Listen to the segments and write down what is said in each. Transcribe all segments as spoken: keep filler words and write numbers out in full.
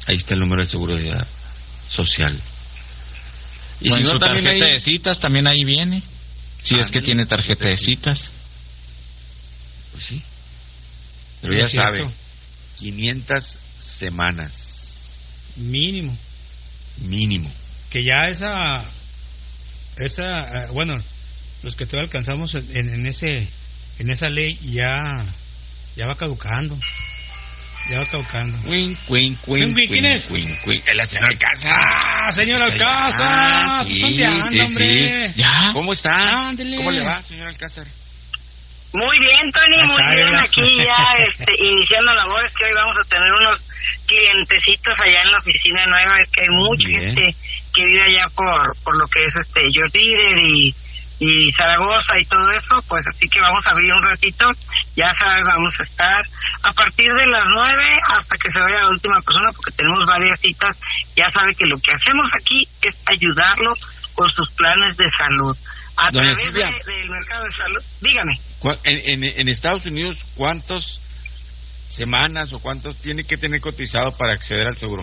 ahí está el número de seguridad social. Y bueno, si no, su tarjeta hay... de citas también ahí viene, si ah, es que tiene tarjeta de citas. Pues sí, pero ya sabe, quinientas semanas mínimo, mínimo, que ya esa, esa, bueno, los que todavía alcanzamos en, en ese, en esa ley ya, ya va caducando. Ya va caducando. Wink, wink, wink, wink, ¿Quién es? Wink, wink. El señor Alcázar. ¡Ah, señor Alcázar! Sí, ¡Tonteando, sí, hombre! sí. ¿Ya? ¿Cómo está? Ándale. ¿Cómo le va, señor Alcázar? Muy bien, Tony, muy Acá bien. era. Aquí ya este, iniciando labores, que hoy vamos a tener unos clientecitos allá en la oficina nueva. Es que hay mucha Bien. gente que vive allá por por lo que es este Jordider y y Zaragoza y todo eso, pues así que vamos a abrir un ratito, ya sabes, vamos a estar a partir de las nueve hasta que se vaya la última persona, porque tenemos varias citas. Ya sabe que lo que hacemos aquí es ayudarlo con sus planes de salud a Doña través Silvia, de, del mercado de salud. Dígame. En, en, en Estados Unidos, ¿cuántas semanas o cuántos tiene que tener cotizado para acceder al seguro?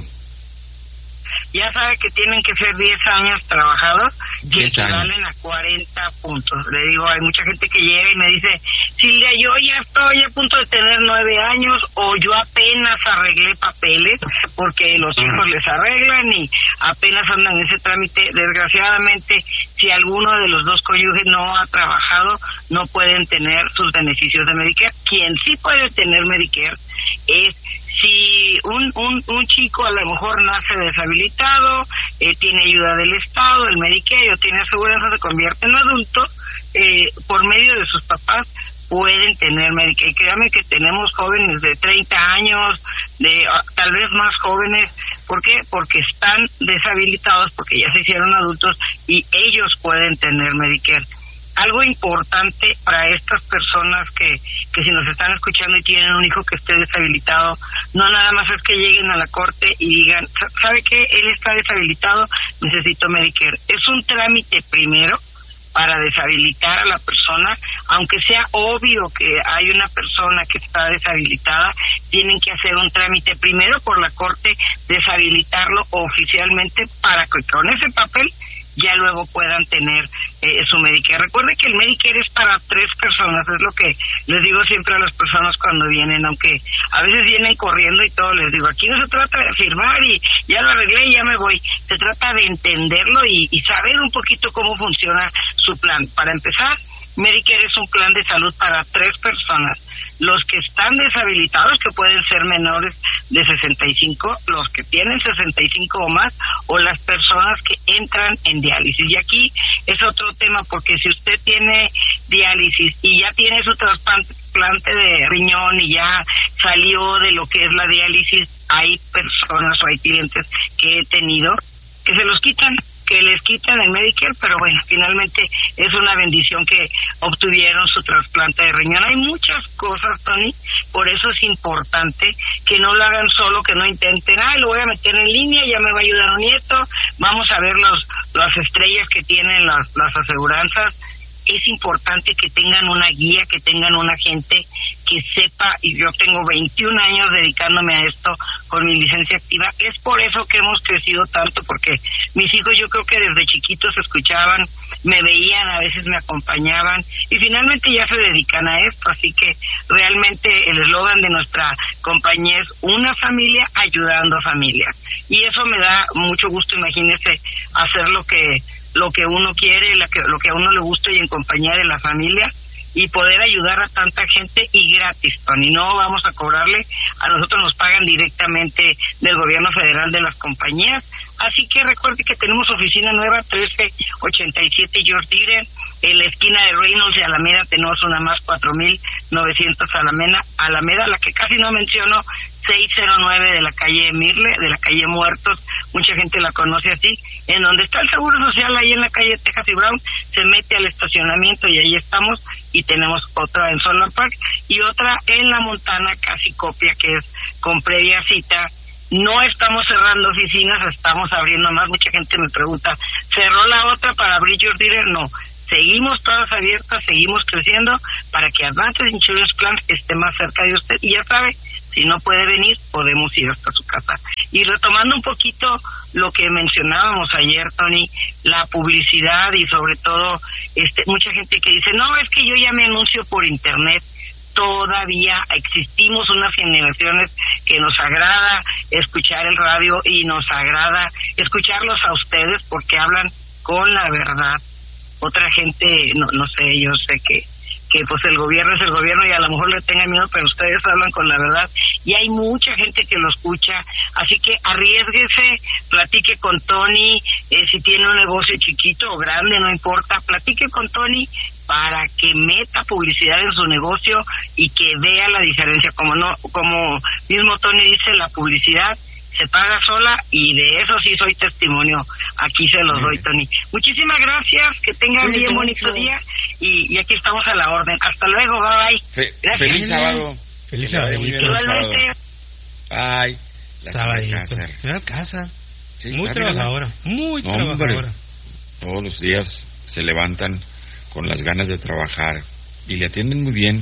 Ya sabe que tienen que ser diez años trabajados, que diez equivalen años. a cuarenta puntos. Le digo, hay mucha gente que llega y me dice, Silvia, yo ya estoy a punto de tener nueve años, o yo apenas arreglé papeles, porque los hijos les arreglan y apenas andan en ese trámite. Desgraciadamente, si alguno de los dos cónyuges no ha trabajado, no pueden tener sus beneficios de Medicare. Quien sí puede tener Medicare es si un, un un chico a lo mejor nace deshabilitado, eh, tiene ayuda del Estado, el Medicare, o tiene aseguranza, se convierte en adulto, eh, por medio de sus papás pueden tener Medicare. Y créame que tenemos jóvenes de treinta años, de uh, tal vez más jóvenes. ¿Por qué? Porque están deshabilitados, porque ya se hicieron adultos y ellos pueden tener Medicare. Algo importante para estas personas que, que si nos están escuchando y tienen un hijo que esté deshabilitado, no nada más es que lleguen a la corte y digan, ¿sabe qué? Él está deshabilitado, necesito Medicare. Es un trámite primero para deshabilitar a la persona, aunque sea obvio que hay una persona que está deshabilitada, tienen que hacer un trámite primero por la corte, deshabilitarlo oficialmente para que con ese papel ya luego puedan tener eh, su Medicare. Recuerde que el Medicare es para tres personas, es lo que les digo siempre a las personas cuando vienen, aunque a veces vienen corriendo y todo, les digo, aquí no se trata de firmar y ya lo arreglé y ya me voy, se trata de entenderlo y, y saber un poquito cómo funciona su plan. Para empezar, Medicare es un plan de salud para tres personas: los que están deshabilitados, que pueden ser menores de sesenta y cinco, los que tienen sesenta y cinco o más, o las personas que entran en diálisis. Y aquí es otro tema, porque si usted tiene diálisis y ya tiene su trasplante de riñón y ya salió de lo que es la diálisis, hay personas o hay clientes que he tenido que se los quitan, que les quitan el Medicare, pero bueno, finalmente es una bendición que obtuvieron su trasplante de riñón. Hay muchas cosas, Tony, por eso es importante que no lo hagan solo, que no intenten, ah, lo voy a meter en línea, ya me va a ayudar un nieto, vamos a ver los las estrellas que tienen las, las aseguranzas. Es importante que tengan una guía, que tengan un agente que sepa, y yo tengo veintiún años dedicándome a esto con mi licencia activa. Es por eso que hemos crecido tanto, porque mis hijos yo creo que desde chiquitos escuchaban, me veían, a veces me acompañaban y finalmente ya se dedican a esto. Así que realmente el eslogan de nuestra compañía es una familia ayudando a familias, y eso me da mucho gusto. Imagínese hacer lo que lo que uno quiere, lo que, lo que a uno le gusta y en compañía de la familia, y poder ayudar a tanta gente y gratis, Tony. No vamos a cobrarle, a nosotros nos pagan directamente del gobierno federal de las compañías. Así que recuerde que tenemos oficina nueva, trece ochenta y siete George Dire, en la esquina de Reynolds y Alameda tenemos una más, cuatro mil novecientos Alameda, Alameda, la que casi no menciono, seis cero nueve de la calle Mirle, de la calle Muertos, mucha gente la conoce así, en donde está el Seguro Social, ahí en la calle Texas y Brown, se mete al estacionamiento y ahí estamos, y tenemos otra en Solar Park y otra en La Montana, casi copia, que es con previa cita. No estamos cerrando oficinas, estamos abriendo más. Mucha gente me pregunta, ¿cerró la otra para abrir George Diller? No, seguimos todas abiertas, seguimos creciendo para que Advantage Insurance Plan esté más cerca de usted. Y ya sabe, Si no puede venir, podemos ir hasta su casa. Y retomando un poquito lo que mencionábamos ayer, Tony, la publicidad y sobre todo este mucha gente que dice, no, es que yo ya me anuncio por internet. Todavía existimos unas generaciones que nos agrada escuchar el radio y nos agrada escucharlos a ustedes porque hablan con la verdad. Otra gente, no, no sé, yo sé que que pues el gobierno es el gobierno y a lo mejor le tengan miedo, pero ustedes hablan con la verdad y hay mucha gente que lo escucha, así que arriésguese, platique con Tony, eh, si tiene un negocio chiquito o grande, no importa, platique con Tony para que meta publicidad en su negocio y que vea la diferencia, como no, como mismo Tony dice, la publicidad se paga sola y de eso sí soy testimonio. Aquí se los doy, Tony. Muchísimas gracias, que tengan bien bonito día y, y aquí estamos a la orden. Hasta luego, bye bye. Fe, gracias. Feliz sábado. Feliz sábado. Igualmente. Ay, Sabadito. Señora Casa. Sí, muy trabajadora, muy no, trabajadora. Hombre, todos los días se levantan con las ganas de trabajar y le atienden muy bien.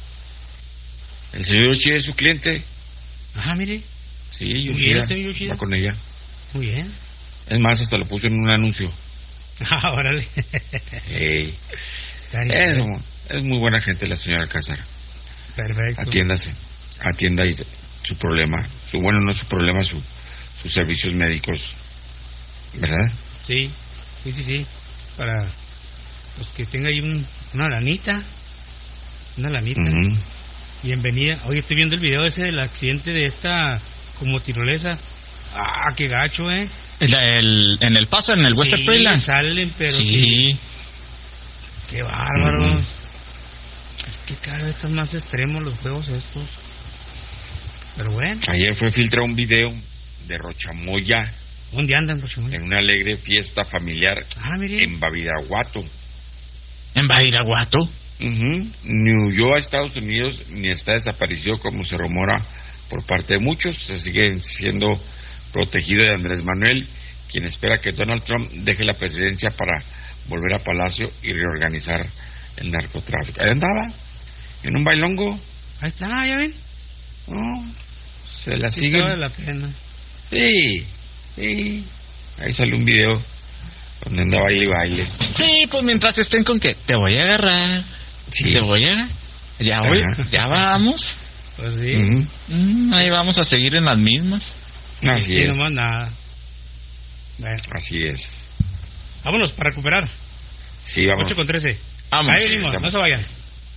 El señor Yoshida es su cliente. Ajá, mire. Sí, Yoshida, va con ella. Muy bien. Es más, hasta lo puso en un anuncio. Ah, órale. Hey. Es, es muy buena gente la señora Alcázar. Perfecto. Atiéndase, atienda ahí su problema. Su, bueno, no su problema, su, sus servicios médicos. ¿Verdad? Sí, sí, sí, sí. Para pues que tenga ahí un, una lanita. Una lanita. Uh-huh. Bienvenida. Oye, estoy viendo el video ese del accidente de esta como tirolesa. Ah, qué gacho, ¿eh? El, el, en el paso, en el sí, Western Freeland. salen, pero sí. sí. Qué bárbaro. Uh-huh. Es que cada vez están más extremos los juegos estos. Pero bueno. Ayer fue filtrado un video de Rochamoya. ¿Dónde andan, Rochamoya? En una alegre fiesta familiar ah, mire. en Badiraguato. ¿En Badiraguato? Uh-huh. Ni huyó a Estados Unidos ni está desaparecido como se rumora por parte de muchos. Se sigue siendo protegido de Andrés Manuel, quien espera que Donald Trump deje la presidencia para volver a Palacio y reorganizar el narcotráfico. Ahí andaba, en un bailongo. Ahí está, ya ven. No, se la sí, siguen. Vale la pena. Sí, sí. Ahí salió un video donde anda baile y baile. Sí, pues mientras estén con que te voy a agarrar. Sí. Te voy a... Ya voy, ya vamos. Pues sí. Uh-huh. Mm, ahí vamos a seguir en las mismas. Así sí, es. No más nada. Bueno. Así es. Vámonos para recuperar. Sí, vamos. ocho con trece. Vamos. Ahí venimos, no se vayan.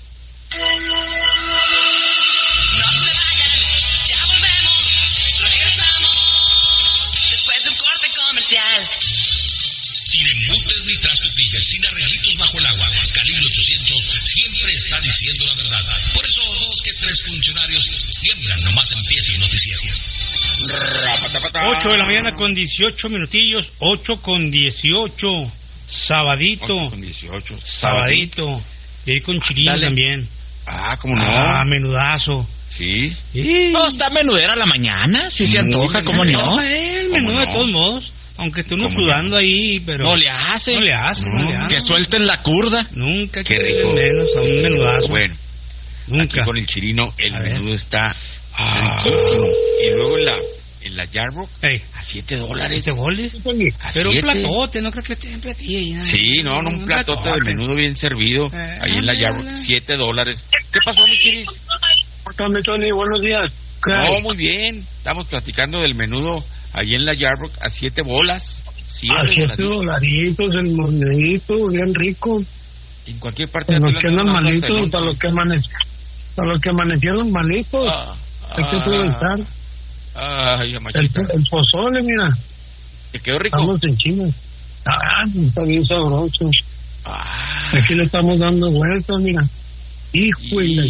Sin embutes ni trastos dijes, sin arreglitos bajo el agua. Calibre ochocientos siempre está diciendo la verdad. Por eso dos que tres funcionarios tiemblan, nomás empieza el noticiero. ocho de la mañana con dieciocho minutillos. ocho con dieciocho. Sabadito. ocho con dieciocho. Sabadito. Y ahí con chiquillos también. Ah, ¿cómo no? Ah, menudazo. Sí. Sí. No, está menudera la mañana. Si se antoja, ¿cómo no? El menú ¿Cómo de no? todos modos. Aunque esté uno ¿Cómo sudando no? ahí, pero... No le hace. No le hace, no, No, le hace. Que suelten la curda. Nunca Qué que rico. menos a un menudazo. Bueno, Nunca. aquí con el chirino el A ver. menudo está Ah. riquísimo. Y luego en la en la Yarbrough Ey, a siete dólares. ¿siete boles? A Pero un siete. platote, no creo que esté en platillo. Sí, no, no, un platote de menudo bien servido Eh, ahí en la ándale. Yarbrough, siete dólares. ¿Qué pasó, mi chiris? Tony, Tony, buenos días. ¿Qué No, hay? muy bien. Estamos platicando del menudo ahí en la Yarbrough a siete bolas. Siete A siete dolaritos. dolaritos, el monedito, bien rico. En cualquier parte Para de los que andan malitos, para los que, amanec para los que amanecieron malitos. Ah, Hay que aprovechar. Ay, El, machita. el pozole, mira. ¿Te quedó rico? Estamos en China. Ah, está bien sabroso. Ah, Aquí le estamos dando vueltas, mira. Híjole.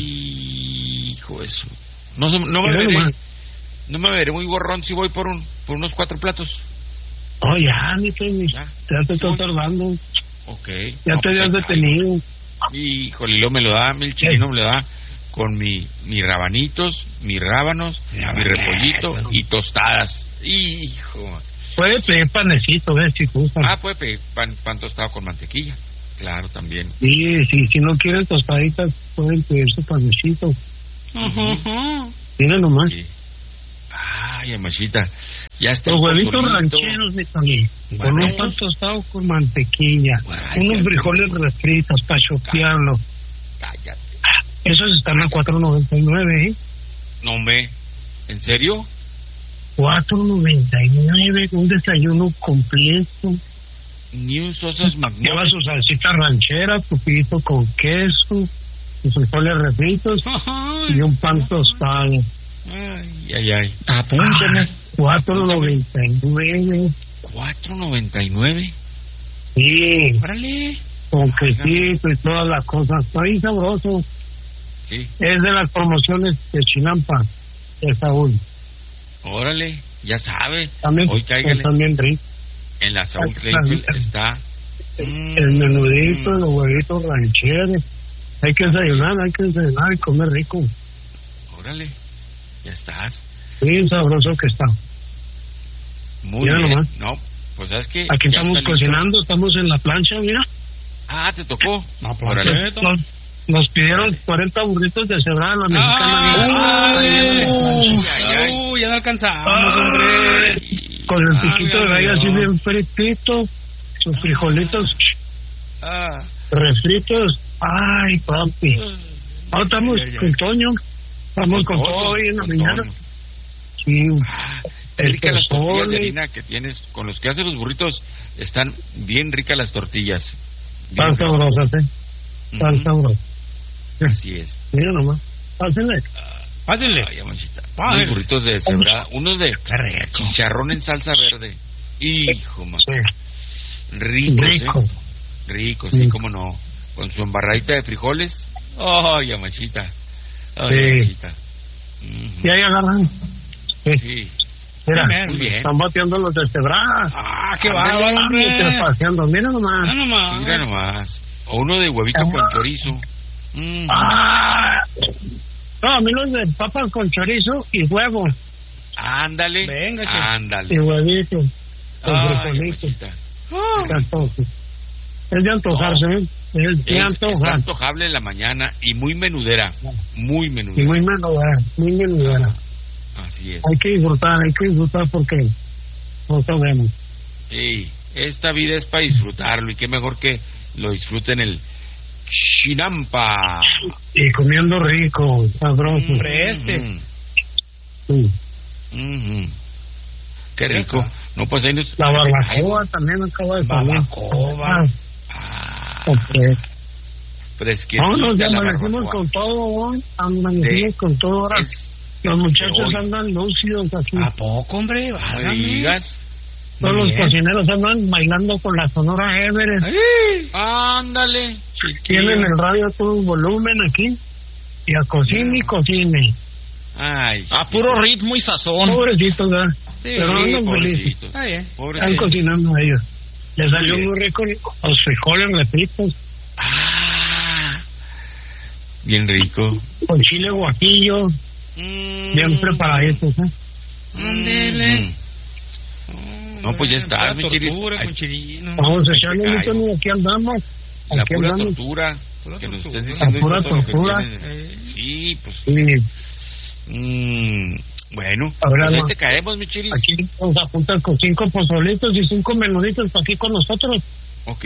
hijo eso. No, se- no me Mira veré, nomás. no me veré muy borrón si voy por un por unos cuatro platos. Oh, ya, mi Tony. Ya. Ya te estás Sí. tardando. Ok. Ya No, te pues, habías ay, detenido. Híjole, y luego me lo da, el chileno me lo da con mi, mi rabanitos, mis rábanos, mi repollito y tostadas. Hijo. Puede pedir panecito, ¿ves? Si gusta. Ah, puede pedir pan, pan tostado con mantequilla. Claro, también. Sí, sí, si no quieren tostaditas, pueden pedir su panecito. Ajá, ajá. Mira nomás. Sí. Ay, amachita. Ya está. Los huevitos rancheros, mi Tony. Con un pan tostado con mantequilla. Ay, unos frijoles refritos para chopearlo. Cállate. Esos están a cuatro noventa y nueve, ¿eh? No me. ¿En serio? cuatro noventa y nueve, un desayuno completo. New Sosas Magnolia. Lleva su salsita ranchera, tu pito con queso, sus frijoles refritos y un pan tostado. Ay, ay, ay. Apúnteme. Ah, cuatro noventa y nueve. ¿cuatro noventa y nueve? Sí. Órale. Con quesito y todas las cosas. Está bien sabroso. Sí. Es de las promociones de Chinampa, de Saúl. Órale, ya sabe. También, hoy cáigale. También rico. En la Saúl Clayfield está el menudito, mm. los huevitos rancheros. Hay que desayunar, hay que desayunar y comer rico. Órale, ya estás. Bien sabroso que está. Muy mira bien. Nomás. No, pues sabes que aquí estamos cocinando, estamos en la plancha, mira. Ah, te tocó. No, órale. Nos, nos pidieron cuarenta burritos de cebrada la mexicana. Uy, ya no alcanzamos, hombre. Ay, con el piquito de gallo así bien fritito, sus frijolitos ah. refritos. Ay, papi. Ahora estamos con Toño. Estamos con, con todo hoy en la mañana. Sí. Ah, es rica las tortillas de harina que tienes. Con los que haces los burritos, están bien ricas las tortillas. Tan sabrosas, ¿eh? Tan uh-huh. sabrosas. Así es. Mira nomás. Pásenle. Pásenle. Ay, amachita. Unos burritos de cebrada. Unos de chicharrón en salsa verde. Hijo, man. Sí. Ricos, Rico. ¿eh? Rico, sí, cómo no. Con su embarradita de frijoles. Ay, amachita. Ay, sí. amachita. Uh-huh. Y ahí agarran. Sí. Sí. Mira, muy bien. Están bateando los de cebradas. Ah, qué bárbaro, hombre. Paseando. Mira nomás. Mira nomás. Mira nomás. O uno de huevito ah. con chorizo. Mm. Ah. No, a mí los de papas con chorizo y huevo. Ándale. Venga, che. Ándale. Y huevito. Ay, oh. Es de antojarse, ¿eh? Es de antojar. Está antojable en la mañana y muy menudera. Muy menudera. Y muy menudera. Muy menudera. Ah, así es. Hay que disfrutar, hay que disfrutar porque no sabemos. Sí, esta vida es para disfrutarlo y qué mejor que lo disfruten el Chinampa. Y comiendo rico, sabroso. Hombre, este. Mm-hmm. Sí. Mm-hmm. Qué rico. No, pues ahí nos... La barbacoa Ay, también acaba de salir. Barbacoa. Ah. Okay. Fresquecita. No, nos la amanecimos con todo, ¿no? Amanecimos con todo ahora. Es... Los muchachos andan lúcidos aquí. ¿A poco, hombre? No digas. Todos los cocineros andan bailando con la Sonora Everest. ¡Ay! Ándale. Tienen el radio a todo volumen aquí. Y a cocine y cocine. Ay. A puro ritmo y sazón. Pobrecitos, ¿verdad? Sí, pero andan felices. Está bien. Están cocinando a ellos. Les salió muy, muy rico los frijoles refritos. Ah. Bien rico. Con chile guajillo. Mm. Bien preparaditos, ¿eh? Ándele. Mm. No, pues ya está, mi chiris. Vamos a echarle un poquito, aquí andamos. La aquí pura andamos. tortura. Pura que tortura. nos estés diciendo. La pura tortura. Eh. Sí, pues. Sí. Mm. Bueno, Ahora pues ahí no. te caemos, mi chiris. Aquí nos apuntan con cinco pozolitos y cinco menuditos aquí con nosotros. Ok.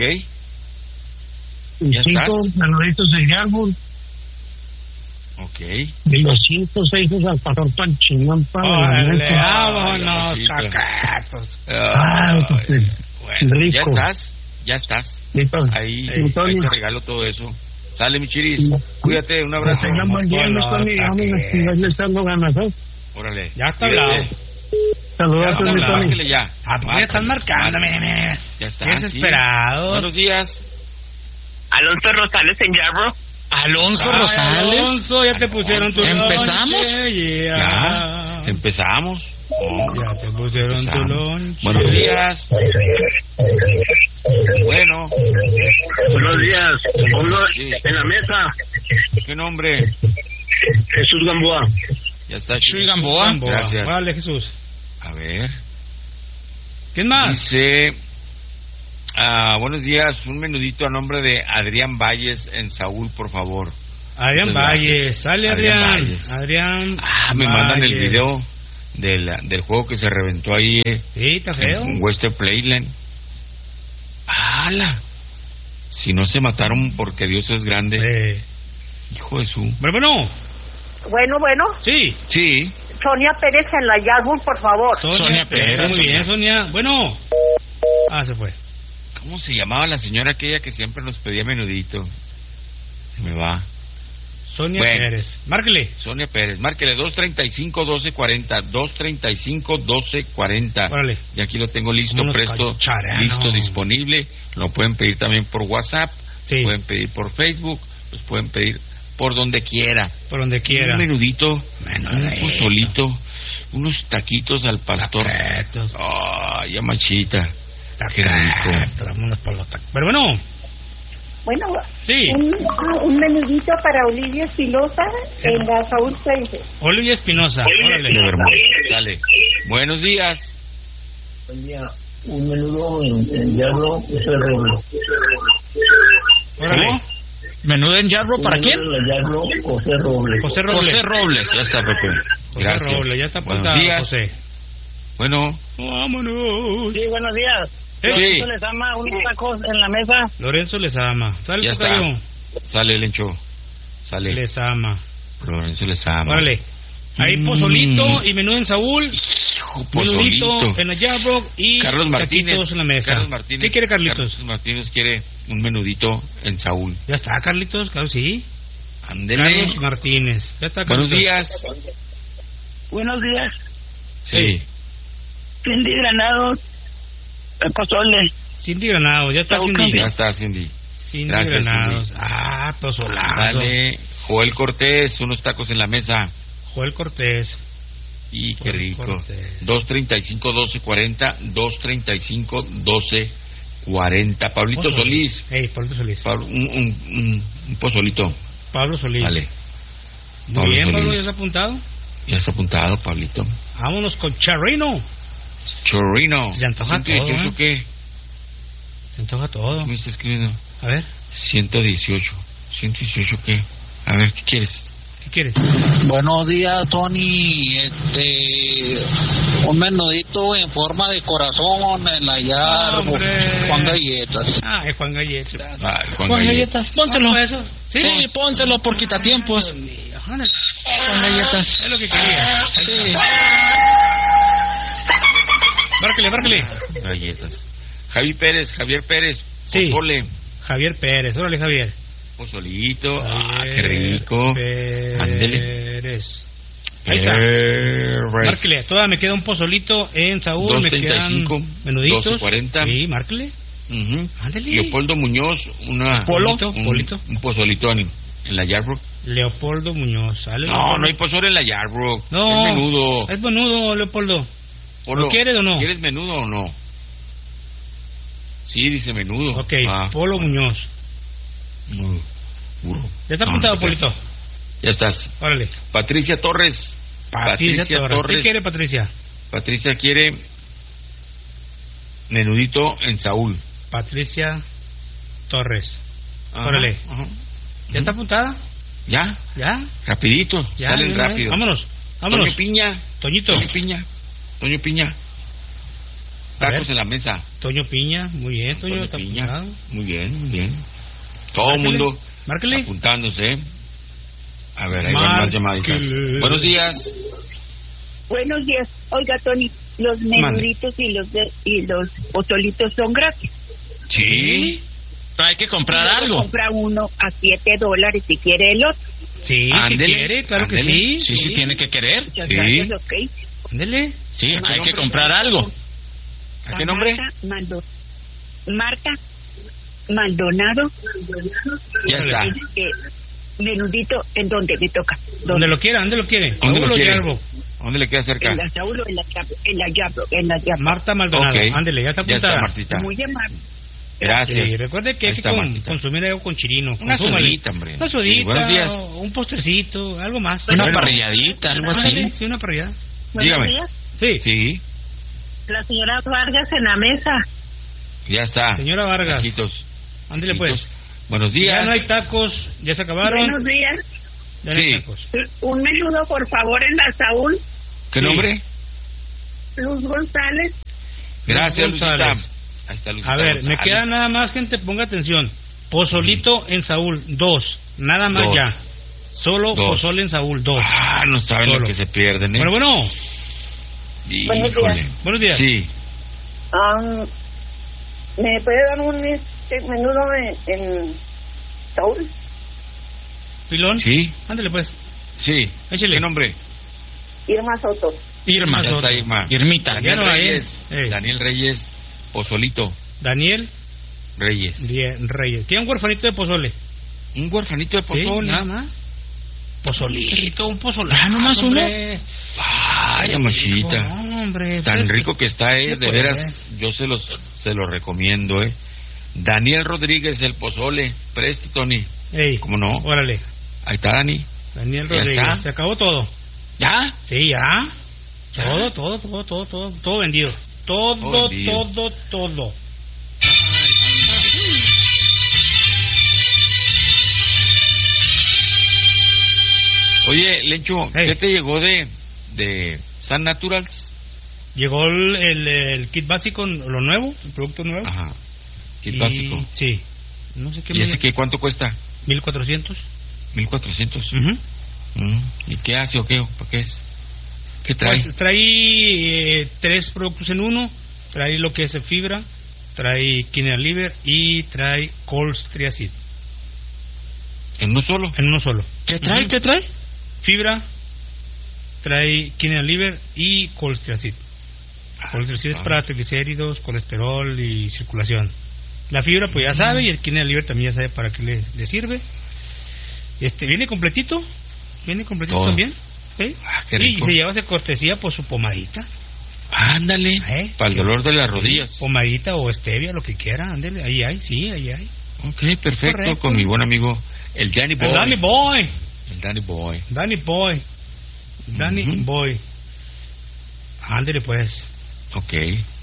Y ¿Ya cinco estás? menuditos de árbol. Ok. Y los cinco, seis al pastor pan chingón para vámonos, cacatos. Ah, pues, bueno, rico. ya estás, ya estás. Listo. Ahí, Sí, ahí te regalo todo eso. Sale, mi chiris. Cuídate, un abrazo. Tengan buen día, mi Tony. Vamos a seguirle echando ganas, ¿eh? Órale. Ya está hablado. Saludos, mi Tony. Márquele ya. Ah, pues ya están marcándome. Ya está. Desesperado. Sí. Buenos días. Alonso Rosales en Yarborough. Alonso Ay, Rosales. Alonso, ya te pusieron tu ¿Empezamos? lonche, yeah. Ya. Empezamos. Oh. Ya te pusieron Empezamos. tu lonche. Buenos días. Bueno. Buenos días. Uno Sí. en la mesa. ¿Qué nombre? Jesús Gamboa. Ya está. Chuy Gamboa. Gracias. Vale, Jesús. A ver. ¿Quién más? Dice, ah, buenos días, un menudito a nombre de Adrián Valles en Saúl, por favor. Adrián Muchas Valles, gracias. sale Adrián Adrián. Valles. Adrián. Ah, me mandan el Valles. video del, del juego que se reventó ahí eh, Sí, está feo. en Western Playland. ¡Hala! Si no se mataron porque Dios es grande. Eh. Hijo de su... Bueno, bueno. Bueno, bueno. Sí. Sí. Sonia Pérez en la Yarbur, por favor. Sonia, Sonia Pérez. Pérez. Muy bien, Sonia. Bueno. Ah, se fue. ¿Cómo se llamaba la señora aquella que siempre nos pedía menudito? Se me va. Sonia Bueno. Pérez. Márquele. Sonia Pérez, márquele dos treinta y cinco, doce cuarenta, dos treinta y cinco, doce cuarenta. Órale. Y aquí lo tengo listo, Vámonos presto, cacharano. listo, disponible. Lo pueden pedir también por WhatsApp, Sí. pueden pedir por Facebook, los pueden pedir por donde quiera. Por donde quiera. Un menudito, Menudito. un pozolito, unos taquitos al pastor. Taquitos. Ay, amachita. Qué Taquitos. rico. Vámonos por los tacos. Pero bueno. Bueno, Sí. un, un menudito para Olivia Espinosa en la Saúl Place. Olivia Espinosa. Órale. De Bermuda. Sale. Buenos días. Buen día. Un menudo en, en hierro, José Robles. Órale. ¿Cómo? ¿Menudo en Jarro para Un quién? menudo en hierro, José Robles. José Robles. José Robles. Ya está, Pepe. José Gracias. Robles, ya está Buenos apuntado, días. José. Bueno, Vámonos. Sí, buenos días. Sí. Lorenzo les ama unos tacos en la mesa. Lorenzo les ama. Sale ya el está. tocayo. Sale, Lencho. Sale. Les ama. Lorenzo les ama. Órale. Ahí Mm. pozolito y menú en Saúl. Hijo, Menudito pozolito. en la Jarbrock y Carlos Martínez. taquitos en la mesa. Carlos Martínez. ¿Qué quiere Carlitos? Carlos Martínez quiere un menudito en Saúl. Ya está, Carlitos, claro, sí. Ándele. Carlos Martínez. Ya está, Buenos Carlitos. días. Buenos días. Sí. Cindy Granados. El pozole. Cindy Granados, ya está Saúl Cindy. Ya está, Cindy. Cindy Gracias, Granados. Cindy. Ah, pozolazo. Dale. Joel Cortés, unos tacos en la mesa. Joel Cortés. Y qué Joel rico. Cortés. dos treinta y cinco, doce cuarenta. dos treinta y cinco, doce cuarenta. Pablito Pozole. Solís. Ey, Pablito Solís. Pablo, un, un, un, un pozolito. Pablo Solís. Sale. Muy Pablo bien, Solís. Pablo, ya está apuntado. Ya está apuntado, Pablito. Vámonos con Charrino. Chorrino. Se antoja ¿ciento dieciocho todo, qué? Se antoja todo. ¿Qué me está escribiendo? A ver, ciento dieciocho. ¿ciento dieciocho qué? A ver, ¿qué quieres? ¿qué quieres? Buenos días, Tony. Este, un menudito en forma de corazón en la llave. ¡Hombre! Juan Galletas. Ah, es Juan Galletas. Ay, Juan, Juan Gallet. Galletas, pónselo. ¿Ah, eso? Sí, pónselo por quitatiempos. Dios mío, ándale. Juan Galletas. Es lo que quería. Sí. Márquele, márquele. Galletas. Javi Pérez, Javier Pérez. Sí. Pozole. Javier Pérez, órale, Javier. Pozolito. Ah, Javier qué rico. Ándele. Pérez. Ahí está. Pérez. Márquele, todavía me queda un pozolito en Saúl, me dos treinta y quedan cinco, menuditos. doce cuarenta. Sí, márquele. Ujú. Ándele. Leopoldo Muñoz, una, Polo, un, polito. un pozolito en, en la Yarbrough. Leopoldo Muñoz, ¿sale? No, Leopoldo? no hay pozole en la Yarbrough. No, Es menudo. es menudo, Leopoldo. Polo, ¿lo quieres o no? ¿Quieres menudo o no? Sí, dice menudo. Ok, Ah, Polo Muñoz. muy duro. Ya está No, apuntado, no te Polito. creas. Ya estás. Órale. Patricia Torres. Patricia, Torres. ¿Qué quiere Patricia? Patricia quiere menudito en Saúl. Patricia Torres. Ajá, Órale. ajá. ¿Ya está apuntada? Ya, ¿Ya? rapidito, ¿Ya? salen ¿Ya? rápido. Vámonos, vámonos. Toño Piña, Toñito. Toño Piña, Toño Piña. A ver. Tacos en la mesa. Toño Piña, muy bien, Toño, Toño está Piña. apuntado. Muy bien, muy bien. Todo el Márquele, mundo márquele. apuntándose. A ver, ahí van más llamaditas. Márquele. Buenos días. Buenos días. Oiga, Tony, los menuditos y los de, y los pozolitos son gratis. Sí. Pero hay que comprar Luego algo. compra uno a siete dólares si quiere el otro. Sí, ¿qué Ándele, quiere? Claro que ándele. sí. Sí, sí, tiene que querer. Muchas Sí. gracias, ok. Ándele. Sí, hay que comprar algo. ¿A qué nombre? Marta, Maldo- Marta Maldonado. Ya está. Este, menudito, ¿en dónde me toca? Donde lo quiera, ¿dónde lo quiere? ¿Dónde Saúl lo o quiere? Yarbo. ¿Dónde le queda cerca? En la Saúl o en la Yabro, en la Yabro, en la Yabro. Marta Maldonado. Ok. Ándele, ya está Ya está, apuntada. Martita. Muy amable. Gracias. Sí, recuerde que Ahí hay que está, con- Martita. consumir algo con chirino. Una Consúmale. sodita, hombre. Una sodita, Sí, buenos días. o un postrecito, algo más. Una Bueno. parrilladita, algo Ándale, así. Sí, una parrillada. Dígame. Buenos días. Sí. Sí, La señora Vargas en la mesa. ya está. Señora Vargas. Taquitos. Ándele Taquitos. pues. Buenos días. Ya no hay tacos, ya se acabaron. Buenos días. Ya no Sí. hay tacos. Un menudo, por favor, en la Saúl. ¿Qué Sí. nombre? Luz González. Gracias, González. Lucita. Ahí está Lucita A ver, González. me queda nada más, gente, ponga atención. Pozolito en Saúl, dos. Nada más Dos. ya. Solo Dos. pozole en Saúl, dos. Ah, no saben Solo. lo que se pierden, ¿eh? Bueno, bueno. Buenos Híjole. días. Buenos días. Sí. Um, ¿Me puede dar un este, menudo en, en Saúl? Pilón. Sí. Ándale, pues. Sí. Échale. ¿Qué nombre? Irma Soto. Irma. Ya está Irma. Irmita. Daniel Ya no hay, Reyes. eh. Daniel Reyes. Pozolito Daniel Reyes. Die- Reyes. ¿Quiere un huerfanito de pozole? Un huerfanito de Sí, pozole. nada más. Pozolito, un pozole. Ah, nomás uno. hombre. Ay, amachita. No, hombre, Tan fresco. rico que está, eh. Sí, De pues. veras, yo se los, se los recomiendo, eh. Daniel Rodríguez, el pozole. Preste, Tony. Ey, ¿Cómo no? órale. Ahí está, Dani. Daniel Ya Rodríguez. está. Se acabó todo. ¿Ya? Sí, ya. ¿Ya? Todo, todo, todo, todo, todo, todo vendido. Todo, Todo vendido. todo, todo. Oye, Lencho, Hey. ¿qué te llegó de, de San Naturals? Llegó el, el, el kit básico, lo nuevo, el producto nuevo. Ajá. Kit Y- básico. Sí. No sé qué ¿Y me ese qué, cuánto cuesta? mil cuatrocientos. mil cuatrocientos. Ujú. Mm, ¿Y qué hace o qué? ¿Para qué es? ¿Qué trae? Pues trae eh, tres productos en uno. Trae lo que es fibra, trae quinoa liver y trae colstriacid. ¿En uno solo? En uno solo. ¿Qué trae? Ujú. ¿Qué trae? Fibra, trae quinoa liver y colstriacid. Colstriacid es ah. para triglicéridos, colesterol y circulación. La fibra pues ya sabe, y el quinoa liver también ya sabe para qué le, le sirve. Este viene completito, viene completito Todo. también. ¿Sí? Ah, qué Sí, y rico. se lleva de cortesía por su pomadita. Ándale, ¿Eh? para el dolor de las rodillas. Pomadita o stevia, lo que quiera, ándele, ahí hay, sí, ahí hay. Ok, perfecto, Correcto. con mi buen amigo, el Danny Boy. El Danny Boy, El Danny Boy. Danny Boy, Danny Ujú. Boy. Ándele pues. Ok.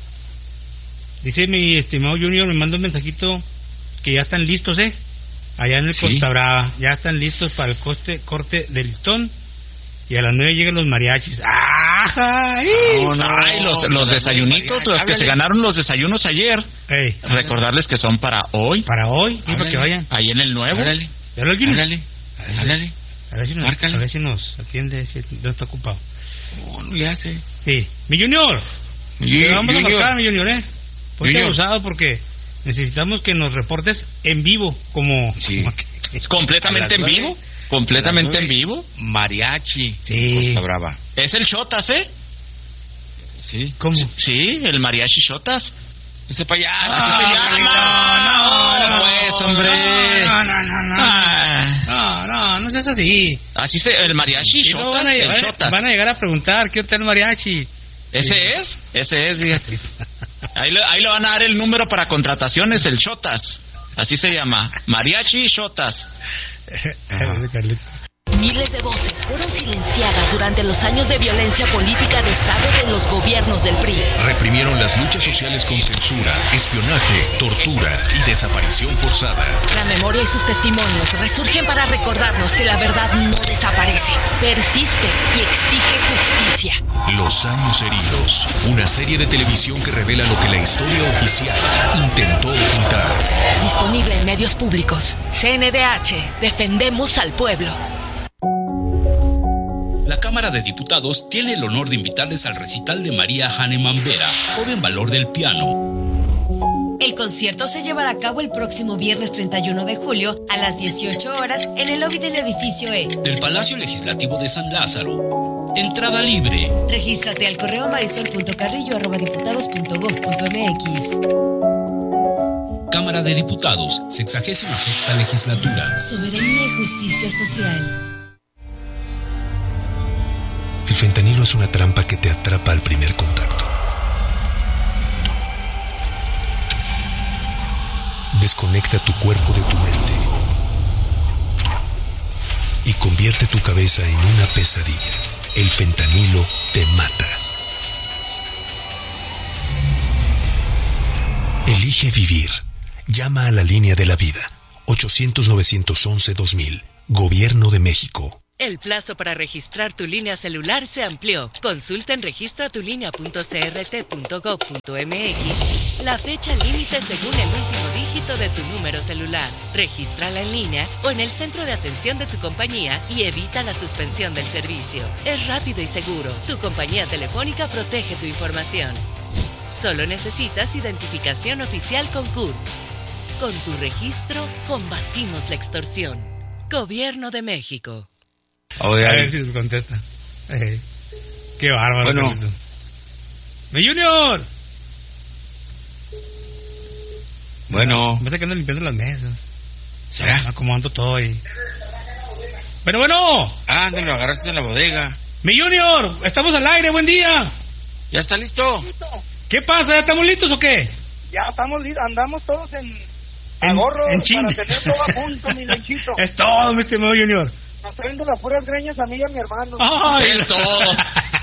Dice mi estimado Junior, me manda un mensajito que ya están listos, ¿eh? Allá en el Sí. Costa Brava, ya están listos para el coste, corte de listón. Y a las nueve llegan los mariachis. ¡Ay! No, no. Ay, los, los desayunitos, los que se ganaron los desayunos ayer. Ey, Recordarles que son para hoy. para hoy, y para Háblale. que vayan. Ahí en el nuevo. Ándale, ¿Ya lo Junior? ándale, A ver si- ándale. A ver si nos, Márcale. a ver si nos atiende, si no está ocupado. No, no le hace. Sí. Mi Junior, Y- te vamos a Junior, marcar, mi Junior, ¿eh? Ponte Junior. abusado porque necesitamos que nos reportes en vivo, como... Sí. como que- Completamente A en las vivo. nueve. Completamente A en las nueve. vivo. Mariachi. Sí. Costa Brava. Es el Chotas, ¿eh? Sí. ¿Cómo? Sí, el mariachi Chotas. Ese para allá. Así se llama. no, no, pues, hombre. No, no, no, no. Ah, No, no, no seas así. así se, el mariachi Y luego Chotas, van, a, el van a- Chotas. van a llegar a preguntar qué hotel mariachi. Ese es, ese es, fíjate. Ahí le, ahí le van a dar el número para contrataciones, el Chotas. Así se llama, mariachi Chotas. Miles de voces fueron silenciadas durante los años de violencia política de Estado de los gobiernos del P R I. Reprimieron las luchas sociales con censura, espionaje, tortura y desaparición forzada. La memoria y sus testimonios resurgen para recordarnos que la verdad no desaparece, persiste y exige justicia. Los años heridos. Una serie de televisión que revela lo que la historia oficial intentó ocultar. Disponible en medios públicos. C N D H. Defendemos al pueblo. La Cámara de Diputados tiene el honor de invitarles al recital de María Hahnemann Vera, joven valor del piano. El concierto se llevará a cabo el próximo viernes treinta y uno de julio a las dieciocho horas en el lobby del edificio E. Del Palacio Legislativo de San Lázaro. Entrada libre. Regístrate al correo marisol punto carrillo arroba diputados punto gob punto mx. Cámara de Diputados, sexagésima sexta legislatura. Soberanía y justicia social. El fentanilo es una trampa que te atrapa al primer contacto. Desconecta tu cuerpo de tu mente y convierte tu cabeza en una pesadilla. El fentanilo te mata. Elige vivir. Llama a la línea de la vida. ochocientos, novecientos once, dos mil. Gobierno de México. El plazo para registrar tu línea celular se amplió. Consulta en registra tu línea punto c r t punto gov punto m x la fecha límite según el último dígito de tu número celular. Regístrala en línea o en el centro de atención de tu compañía y evita la suspensión del servicio. Es rápido y seguro. Tu compañía telefónica protege tu información. Solo necesitas identificación oficial con C U R. Con tu registro, combatimos la extorsión. Gobierno de México. A ver, a ver si se contesta. Eh, qué bárbaro. Bueno. ¡Mi Junior! Bueno. Me está quedando limpiando las mesas. ¿Será? Acomodando todo ahí. Bueno, bueno. Ah, lo agarraste en la bodega. ¡Mi Junior! Estamos al aire, buen día. ¿Ya está listo? ¿Qué pasa? ¿Ya estamos listos o qué? Ya estamos listos, andamos todos en... En, gorro en chin. para tener todo a punto, mi Lenchito. Es todo, mi estimado Junior. Nos traen de las puras greñas a mí y a mi hermano. ¡Ay! Es todo.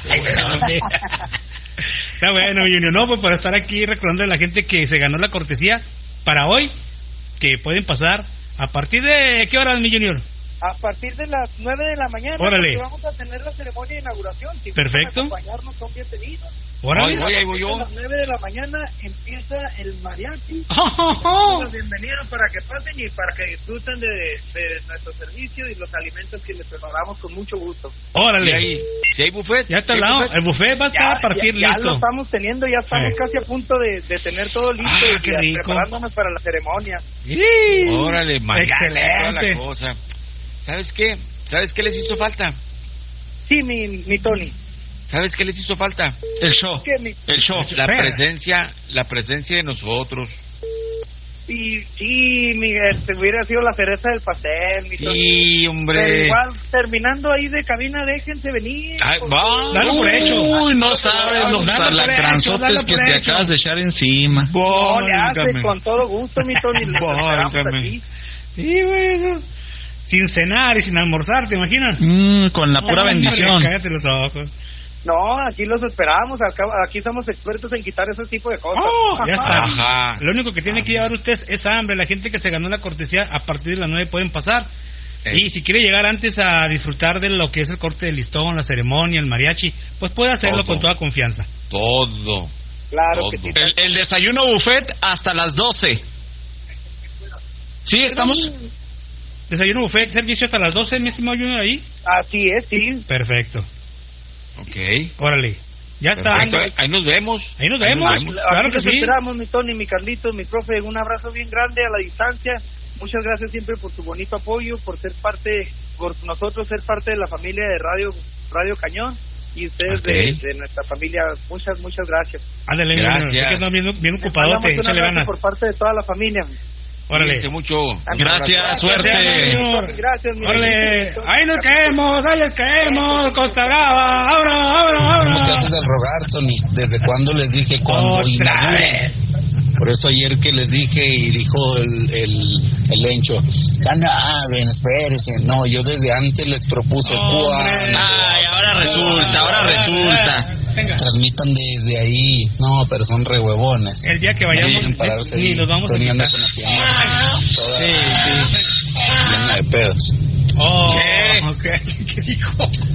Está bueno, mi Junior. No, pues para estar aquí recordando a la gente que se ganó la cortesía para hoy, que pueden pasar a partir de... ¿Qué horas, mi Junior? A partir de las nueve de la mañana. Órale. Porque vamos a tener la ceremonia de inauguración. Si perfecto. quieren acompañarnos, son bienvenidos. Órale. Voy, voy, ahí voy yo. A las nueve de la mañana empieza el mariachi. Oh, oh, oh. Bienvenidos para que pasen y para que disfruten de, de nuestro servicio y los alimentos que les preparamos con mucho gusto. Órale. ¿Y ahí? ¿Si hay buffet? Ya está ¿Sí al lado. buffet? El buffet va a estar Ya, a partir ya, listo. Ya lo estamos teniendo, ya estamos Eh. casi a punto de, de tener todo listo Ah, y qué ya rico. preparándonos para la ceremonia. Sí. Órale, mariachi, toda Excelente. la cosa. ¿Sabes qué? ¿Sabes qué les hizo falta? Sí, mi, mi Tony. ¿Sabes qué les hizo falta? El show. ¿Qué, mi? El show. La Espera. presencia, la presencia de nosotros. Sí, sí, Miguel, te hubiera sido la cereza del pastel, mi Tony. Sí, Pero hombre. igual, terminando ahí de cabina, déjense venir. Ay, porque- va. Dalo por hecho. Uy, no sabes los Dalo por alacranzotes hecho, que dalo te por hecho. acabas de echar encima. No, le hace Válgame. con todo gusto, mi Tony. Los esperamos Válgame. aquí. Sí, güey. eso. Sin cenar y sin almorzar, ¿te imaginas? Mm, con la pura Hombre, bendición. Cállate los ojos. No, aquí los esperamos. Acá, aquí somos expertos en quitar ese tipo de cosas. Oh, ya está. Ajá. Lo único que tiene que llevar usted es hambre. La gente que se ganó la cortesía a partir de las nueve pueden pasar. Ey. Y si quiere llegar antes a disfrutar de lo que es el corte de listón, la ceremonia, el mariachi, pues puede hacerlo Todo. con toda confianza. Todo. Claro Todo. que sí. El, el desayuno buffet hasta las doce. ¿Sí, estamos? Desayuno buffet, servicio hasta las doce, mi estimado Junior, ahí. Así es, sí. Perfecto. Ok. Órale. Ya está. Perfecto. Ahí, ahí nos vemos. Ahí nos vemos. Ahí nos vemos. Claro Aquí que los sí. esperamos, mi Tony, mi Carlitos, mi profe. Un abrazo bien grande a la distancia. Muchas gracias siempre por tu bonito apoyo, por ser parte, por nosotros ser parte de la familia de Radio Radio Cañón y ustedes Ok. de, de nuestra familia. Muchas, muchas gracias. Ándale, Junior. Gracias. Sé que estás bien, bien Les ocupadote. mandamos un Échale abrazo ganas. por parte de toda la familia. Órale. Cuídense mucho. Gracias, suerte. Junior. Gracias, mi Órale. Carlitos. Ahí nos caemos, ahí nos caemos. Costa Brava. Ahora, ahora, ¿Cómo te ahora. haces de rogar, Tony? ¿Desde cuándo les dije cuando Otra inauguren? vez. Por eso ayer que les dije y dijo el, el, el Lencho, ya no hablen, espérense. No, yo desde antes les propuse Hombre. cuándo. Ay, ahora resulta, ahora resulta. Venga. Transmitan desde ahí. No, pero son re huevones. El día que vayamos, Quieren pararse ni ahí. nos vamos a Tony anda quitar. con la pijama toda Sí, sí. llena de pedos. Oh, ¿Qué? ok. ¿Qué dijo?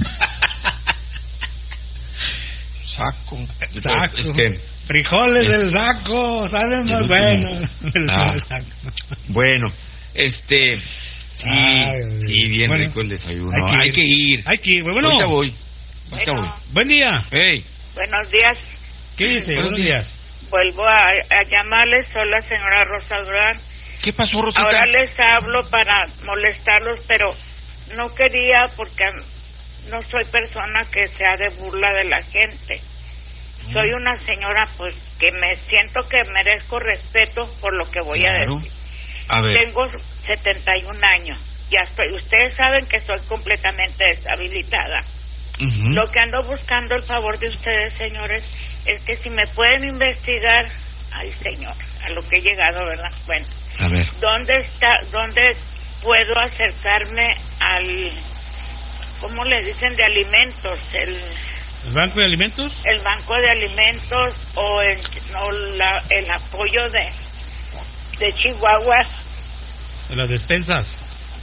Saco. Saco. Es que, Frijoles Es- del saco, salen El más último. buenos. El Ah. del saco. bueno, este. Sí, Ay, sí, bien bueno, rico el desayuno. hay Hay que que, ir. ir. Hay que ir, bueno. Ahorita voy. Ahorita Bueno. voy. Buen día. Hey, Buenos días. ¿Qué dice? Buenos Buenos días. Vuelvo a, a llamarles. Soy la señora Rosa Durán. ¿qué pasó, Rosita? Ahora les hablo para molestarlos, pero no quería porque no soy persona que sea de burla de la gente. Soy una señora pues que me siento que merezco respeto por lo que voy Claro. a decir. A ver. Tengo setenta y un años. Ya estoy. Ustedes saben que soy completamente deshabilitada. Ujú. Lo que ando buscando el favor de ustedes, señores, es que si me pueden investigar, ay señor, a lo que he llegado, ¿verdad? Bueno, A ver. ¿dónde está, dónde puedo acercarme al, ¿cómo le dicen? De alimentos, el, ¿El Banco de Alimentos? el banco de alimentos o el, no, la, el apoyo de, de Chihuahua De las despensas.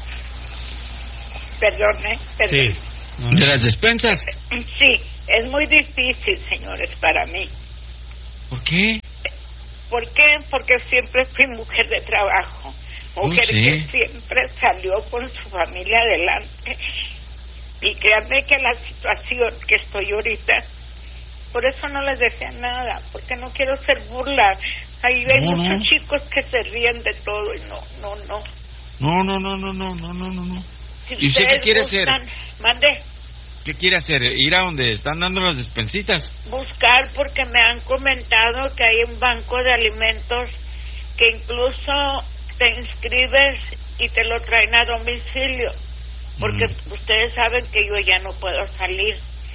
Perdone, perdone. Sí. No, ¿De las despensas? Sí, es muy difícil, señores, para mí. ¿Por qué? ¿Por qué? Porque siempre fui mujer de trabajo. Mujer Oh, sí. que siempre salió con su familia adelante. Y créanme que la situación que estoy ahorita, por eso no les decía nada, porque no quiero ser burla. Ahí hay No, muchos no. chicos que se ríen de todo y no, no, no. No, no, no, no, no, no, no, no, no. Si ¿Y usted qué ustedes quiere gustan, hacer? Mande, ¿Qué quiere hacer? ¿Ir a donde están dando las despensitas? buscar porque me han comentado que hay un banco de alimentos que incluso te inscribes y te lo traen a domicilio. Porque Mm. ustedes saben que yo ya no puedo salir.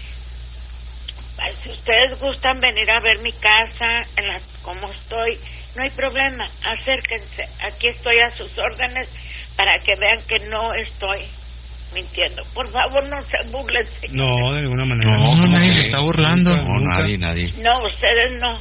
Ay, si ustedes gustan venir a ver mi casa, en la, como estoy, no hay problema, acérquense. Aquí estoy a sus órdenes para que vean que no estoy mintiendo. Por favor, no se burlen, señores. no, de ninguna manera. No, ¿cómo nadie que? se está burlando. No, Nunca. nadie, nadie. No, ustedes no.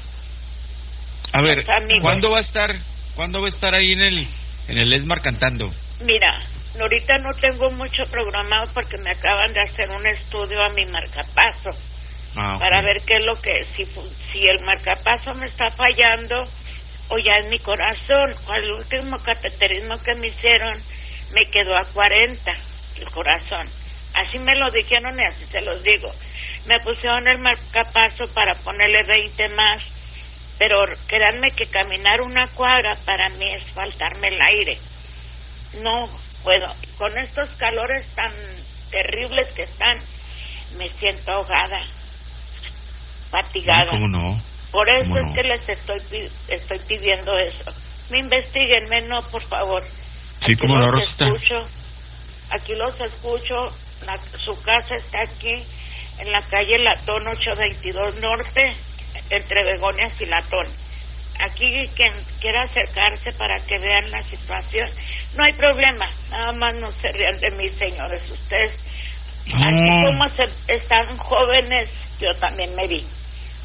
A ver, Los amigos. ¿cuándo va a estar, cuándo va a estar ahí en el, en el Esmar cantando? Mira, ahorita no tengo mucho programado porque me acaban de hacer un estudio a mi marcapaso. Ah, ok. Para ver qué es lo que, si, fu- si el marcapaso me está fallando o ya es mi corazón. El último cateterismo que me hicieron me quedó a cuarenta el corazón. Así me lo dijeron y así se los digo. Me pusieron el marcapaso para ponerle veinte más, pero créanme que caminar una cuadra para mí es faltarme el aire. No puedo. Con estos calores tan terribles que están, me siento ahogada, fatigada. ¿Cómo no? Por eso ¿Cómo es no? que les estoy pi- estoy pidiendo eso. Me investiguenme, no, por favor. Sí, Aquí cómo no, los Rosita. escucho, aquí los escucho. La- su casa está aquí, en la calle Latón ochocientos veintidós Norte, entre Begonias y Latón. Aquí quien quiera acercarse para que vean la situación, no hay problema. Nada más no se rían de mí, señores. Ustedes, así No. como se- están jóvenes, yo también me vi.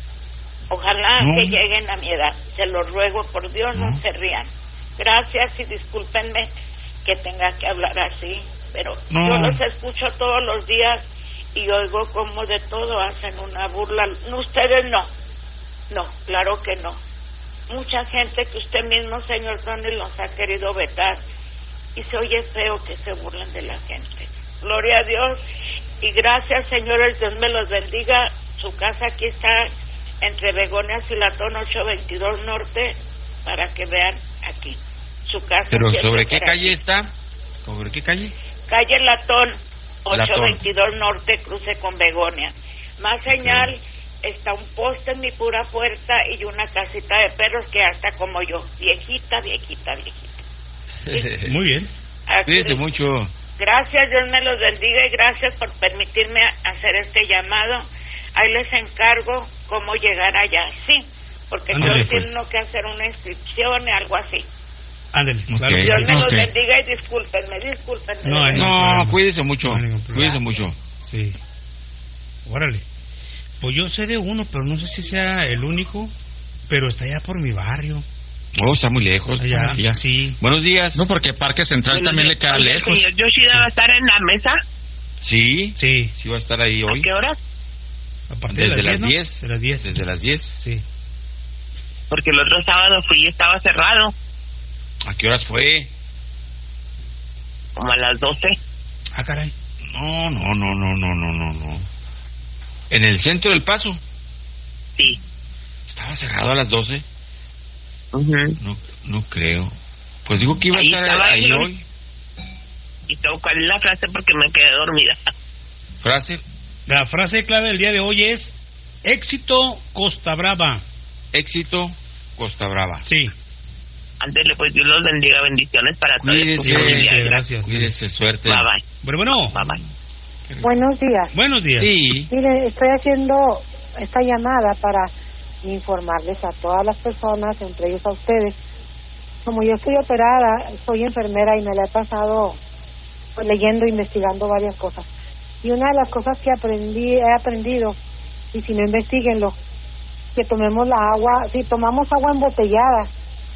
Ojalá No. que lleguen a mi edad. Se los ruego, por Dios, no, No. se rían. Gracias y discúlpenme que tenga que hablar así, pero No. yo los escucho todos los días y oigo como de todo hacen una burla. No, ustedes no. No, claro que no. Mucha gente que usted mismo, señor Tony, los ha querido vetar y se oye feo que se burlen de la gente. Gloria a Dios y gracias, señores, Dios me los bendiga. Su casa aquí está entre Begonias y Latón ochocientos veintidós Norte para que vean aquí. Su casa. ¿Pero siempre sobre qué será calle aquí. está? ¿Sobre qué calle? Calle Latón Latón. ochocientos veintidós Norte, cruce con Begonia. Más señal, está un poste en mi pura puerta y una casita de perros que hasta como yo, viejita, viejita, viejita. Muy bien. Aquí- Cuídense mucho. Gracias, Dios me los bendiga y gracias por permitirme hacer este llamado. Ahí les encargo cómo llegar allá, sí, porque Ándale, yo pues. tengo que hacer una inscripción y algo así. Ándale, Ok. claro. que Dios sí. me los Ok. bendiga y discúlpenme, discúlpenme. No, de hay verdad. No, problema. cuídese mucho. No hay ningún problema. Cuídese mucho. Sí. Órale. Pues yo sé de uno, pero no sé si sea el único, pero está allá por mi barrio. Oh, está muy lejos. Allá, Ya. sí. Buenos días. No, porque Parque Central también le queda Oye, lejos. señor Yoshida va a estar en la mesa. Sí, Sí. sí va a estar ahí hoy. ¿A qué horas? A partir Desde de las ¿no? diez. De las diez. Desde las diez. Sí. Porque el otro sábado fui y estaba cerrado, ¿A qué horas fue? como a las doce. Ah, caray. No, no, no, no, no, no, no, no. ¿En el centro del Paso? Sí. ¿Estaba cerrado a las doce? Ujú. No, no creo. Pues digo que iba a Ahí estar estaba ahí yo. hoy. Y tengo que leer la frase porque me quedé dormida. Frase. La frase clave del día de hoy es éxito Costa Brava. Éxito, Costa Brava. Sí. Ándele, pues Dios los bendiga, bendiciones para todos. Cuídese, gracias. cuídese, suerte. Bye bye. Bueno, bueno. Bye bye. Buenos días. Buenos días. Sí. Mire, estoy haciendo esta llamada para informarles a todas las personas, entre ellos a ustedes. Como yo estoy operada, soy enfermera y me la he pasado pues, leyendo, investigando varias cosas. Y una de las cosas que aprendí, he aprendido, y si no investiguenlo, que tomemos la agua, si tomamos agua embotellada,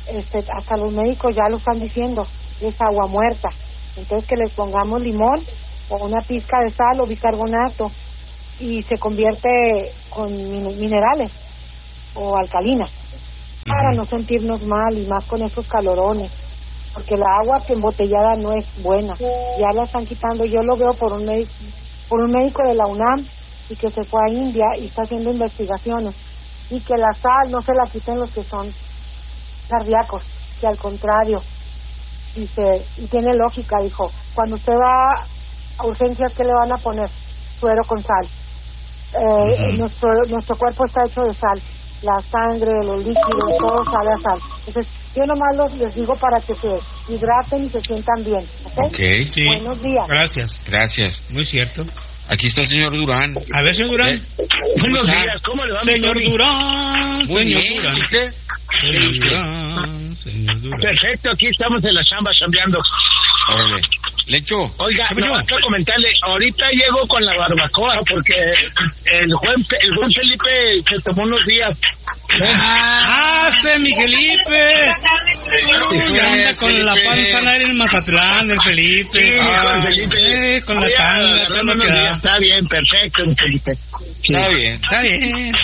este, hasta los médicos ya lo están diciendo, es agua muerta. Entonces que les pongamos limón o una pizca de sal o bicarbonato y se convierte con min- minerales o alcalinas para no sentirnos mal y más con esos calorones, porque la agua que embotellada no es buena, ya la están quitando. Yo lo veo por un médico, por un médico de la UNAM y que se fue a India y está haciendo investigaciones, y que la sal no se la quiten los que son cardíacos, que al contrario, dice, y tiene lógica, dijo, cuando usted va a urgencias, ¿qué le van a poner? Suero con sal. Eh, uh-huh. nuestro, nuestro cuerpo está hecho de sal, la sangre, los líquidos, todo sabe a sal. Entonces, yo nomás los, les digo para que se hidraten y se sientan bien, ¿ok? Ok, sí. Buenos días. Gracias. Gracias. Muy cierto. Aquí está el señor Durán. A ver, señor Durán. ¿Eh? Buenos días, ¿cómo le va, señor mi Durán? Muy Señor bien, Durán. ¿usted? Señor Durán, señor Durán. Perfecto, aquí estamos en la chamba chambeando. Órale. Lecho. Oiga, no, hay que comentarle, ahorita llego con la barbacoa porque el buen, el buen Felipe se tomó unos días. ¡Ah, ese mi Felipe! Uy, anda con la panza al aire en Mazatlán, el Felipe. Sí, ah, con Felipe. Eh, con la Oye, tanga, todo lo que da. está bien, perfecto, mi Felipe. Sí. Está bien. Está bien.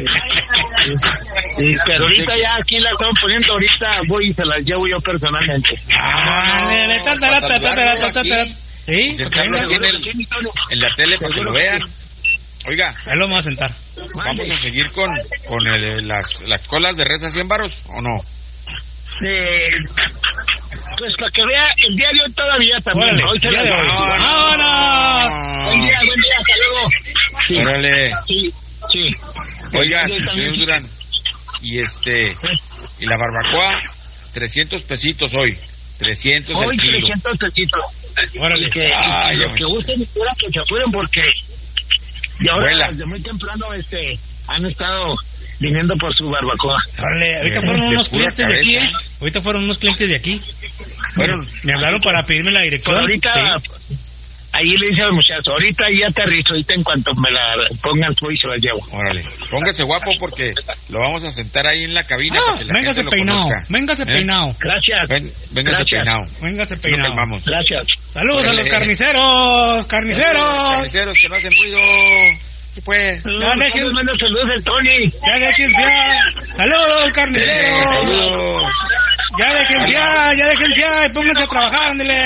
Sí, pero ahorita ya aquí la estamos poniendo, ahorita voy y se las llevo yo personalmente. Ah, nene, ta, ta, ta, ta, ta, ta, ta, ta. Sí, Sentarlo aquí en, el, en la tele para que lo vean. Oiga, ahí lo vamos a sentar. ¿Vamos a seguir con, con el, las, las colas de res a cien varos o no? Eh, pues para que vea el diario todavía también. Órale, Hoy se día las de hoy. llevo. ¡Vámonos! Buen día, buen día, hasta luego. Sí. Órale. Sí, sí. Oiga, Sí, señor Durán, y este, y la barbacoa, trescientos pesitos hoy. trescientos Hoy el kilo. trescientos pesitos. Órale. Y que, Ah, y ya los me- que gusten y quieran que se apuren porque y ahora Vuela. desde muy temprano este han estado viniendo por su barbacoa. Órale, ahorita Eh, fueron de unos pura clientes de aquí, cabeza. ¿eh? Ahorita fueron unos clientes de aquí. Fueron. Me hablaron para pedirme la dirección. Pero ahorita Sí. ahí le dice al muchacho, ahorita ya aterrizo, ahorita en cuanto me la pongan tú y se la llevo. Órale, póngase guapo porque lo vamos a sentar ahí en la cabina Ah, para que la véngase gente lo peinado, conozca. véngase ¿Eh? peinado. Gracias. Ven, véngase Gracias. peinado. Véngase Lo peinado. calmamos. Gracias. Saludos Órale. a los carniceros, carniceros. Carniceros que no hacen ruido. ¿Qué pues? Ya dejen, mando saludos al Tony. ya dejen ya. Saludos, carniceros. Eh, saludos. Ya dejen ya, ya dejen ya y pónganse a trabajar, ándele.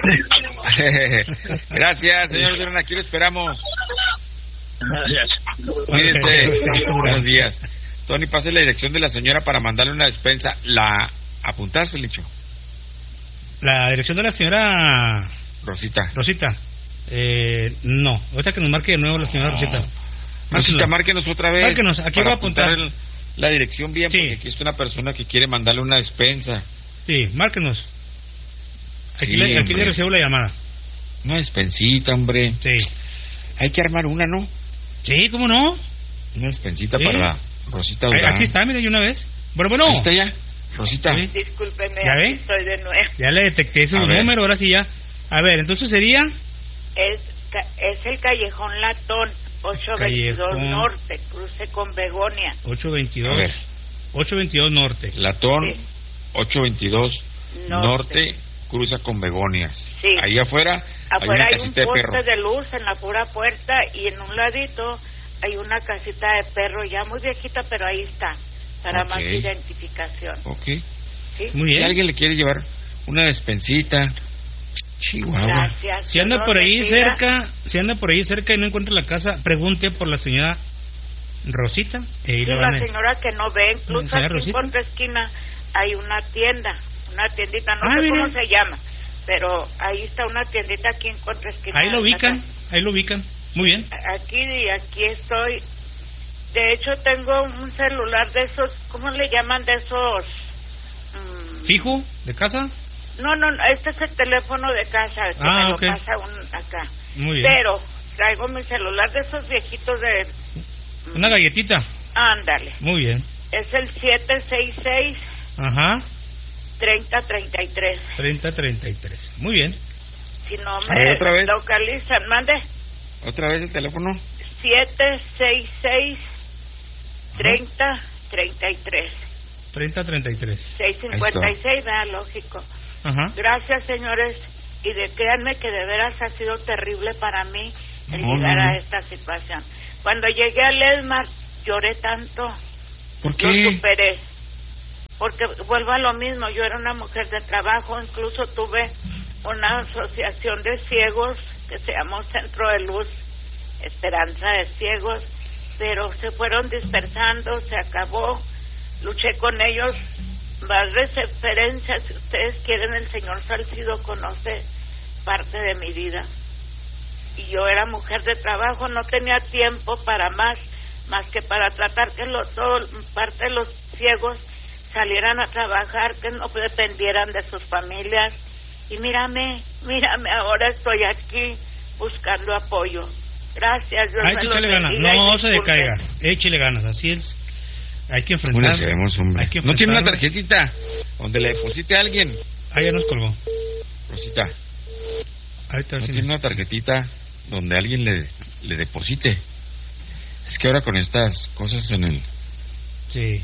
Gracias, señor Durán, aquí lo esperamos. Gracias. Cuídense. Buenos días. Tony, pase la dirección de la señora para mandarle una despensa. ¿La apuntaste, Licho? La dirección de la señora Rosita. Rosita. Eh, no, ahorita que nos marque de nuevo la señora No. Rosita. Rosita, márquenos otra vez. Márquenos, aquí para voy a apuntar. el- la dirección bien, Sí. porque aquí está una persona que quiere mandarle una despensa. Sí, márquenos. Aquí, Sí, le, aquí hombre. le recibo la llamada. Una despensita, hombre. Sí. Hay que armar una, ¿no? Sí, ¿cómo no? Una despensita Sí. para la Rosita Ahí- Durán. aquí está, mire, de una vez. Bueno, bueno. Ahí está ya. Rosita. Sí. Discúlpeme, ¿Ya aquí ve? estoy de nuevo. Ya le detecté su A ver. número, ahora sí ya. A ver, entonces sería Es, ca- es el Callejón Latón, ochocientos veintidós Callejón. Norte, cruce con Begonia. ocho A ver. veintidós. ocho veintidós Norte. Latón Sí. ochocientos veintidós Norte. Norte, cruza con Begonias. Sí. Ahí afuera, hay Afuera una hay, un casita de perro. poste de luz en la pura puerta y en un ladito hay una casita de perro ya muy viejita, pero ahí está, para Ok. más identificación. Ok. ¿Sí? Muy Si bien. alguien le quiere llevar una despensita, Chihuahua. Gracias. Si anda Dios por los ahí bendiga. cerca, si anda por ahí cerca y no encuentra la casa, pregunte por la señora Rosita. Y ahí Sí, le van la a- señora que no ve, incluso Señora aquí en Rosita. contraesquina hay una tienda, una tiendita, no Ah, sé mire. cómo se llama, pero ahí está una tiendita aquí en contraesquina. Ahí lo de la ubican, casa. ahí lo ubican. Muy bien. Aquí y aquí estoy. De hecho tengo un celular de esos, ¿cómo le llaman? De esos... mm, ¿Fijo? ¿De casa? No, no, no, este es el teléfono de casa, que Ah, me ok. lo pasa un, acá. Muy bien. Pero traigo mi celular de esos viejitos de... Una galletita. Ándale. Muy bien. Es el siete seis seis, Ajá. treinta treinta y tres. treinta treinta y tres. Muy bien. Si no A ver, me otra vez. localizan, mande. ¿Otra vez el teléfono? siete seis seis, treinta treinta y tres. treinta treinta y tres. seiscientos cincuenta y seis, ¿verdad? Lógico. Ajá. Gracias, señores. Y de créanme que de veras ha sido terrible para mí el No, llegar no, no. a esta situación. Cuando llegué a Lesmar, lloré tanto. ¿Por qué? Lo superé. Porque vuelvo a lo mismo, yo era una mujer de trabajo, incluso tuve una asociación de ciegos que se llamó Centro de Luz, Esperanza de Ciegos, pero se fueron dispersando, se acabó, luché con ellos, más referencias, si ustedes quieren, el señor Salcido conoce parte de mi vida. Y yo era mujer de trabajo, no tenía tiempo para más, más que para tratar que los, todo, parte de los ciegos salieran a trabajar, que no dependieran de sus familias. Y mírame, mírame, ahora estoy aquí buscando apoyo. Gracias, Dios Hay me que los echarle ganas, bendiga y no se disculpen. decaiga, échele ganas, así es. Hay que ¿Cómo enfrentar. le hacemos, hombre? Hay que ¿No tiene una enfrentarlo. tarjetita donde le deposite a alguien? Ah, ya nos colgó. Rosita, Ahorita a ver ¿no si tiene nos- una tarjetita donde alguien le, le deposite? Es que ahora con estas cosas en el... Sí.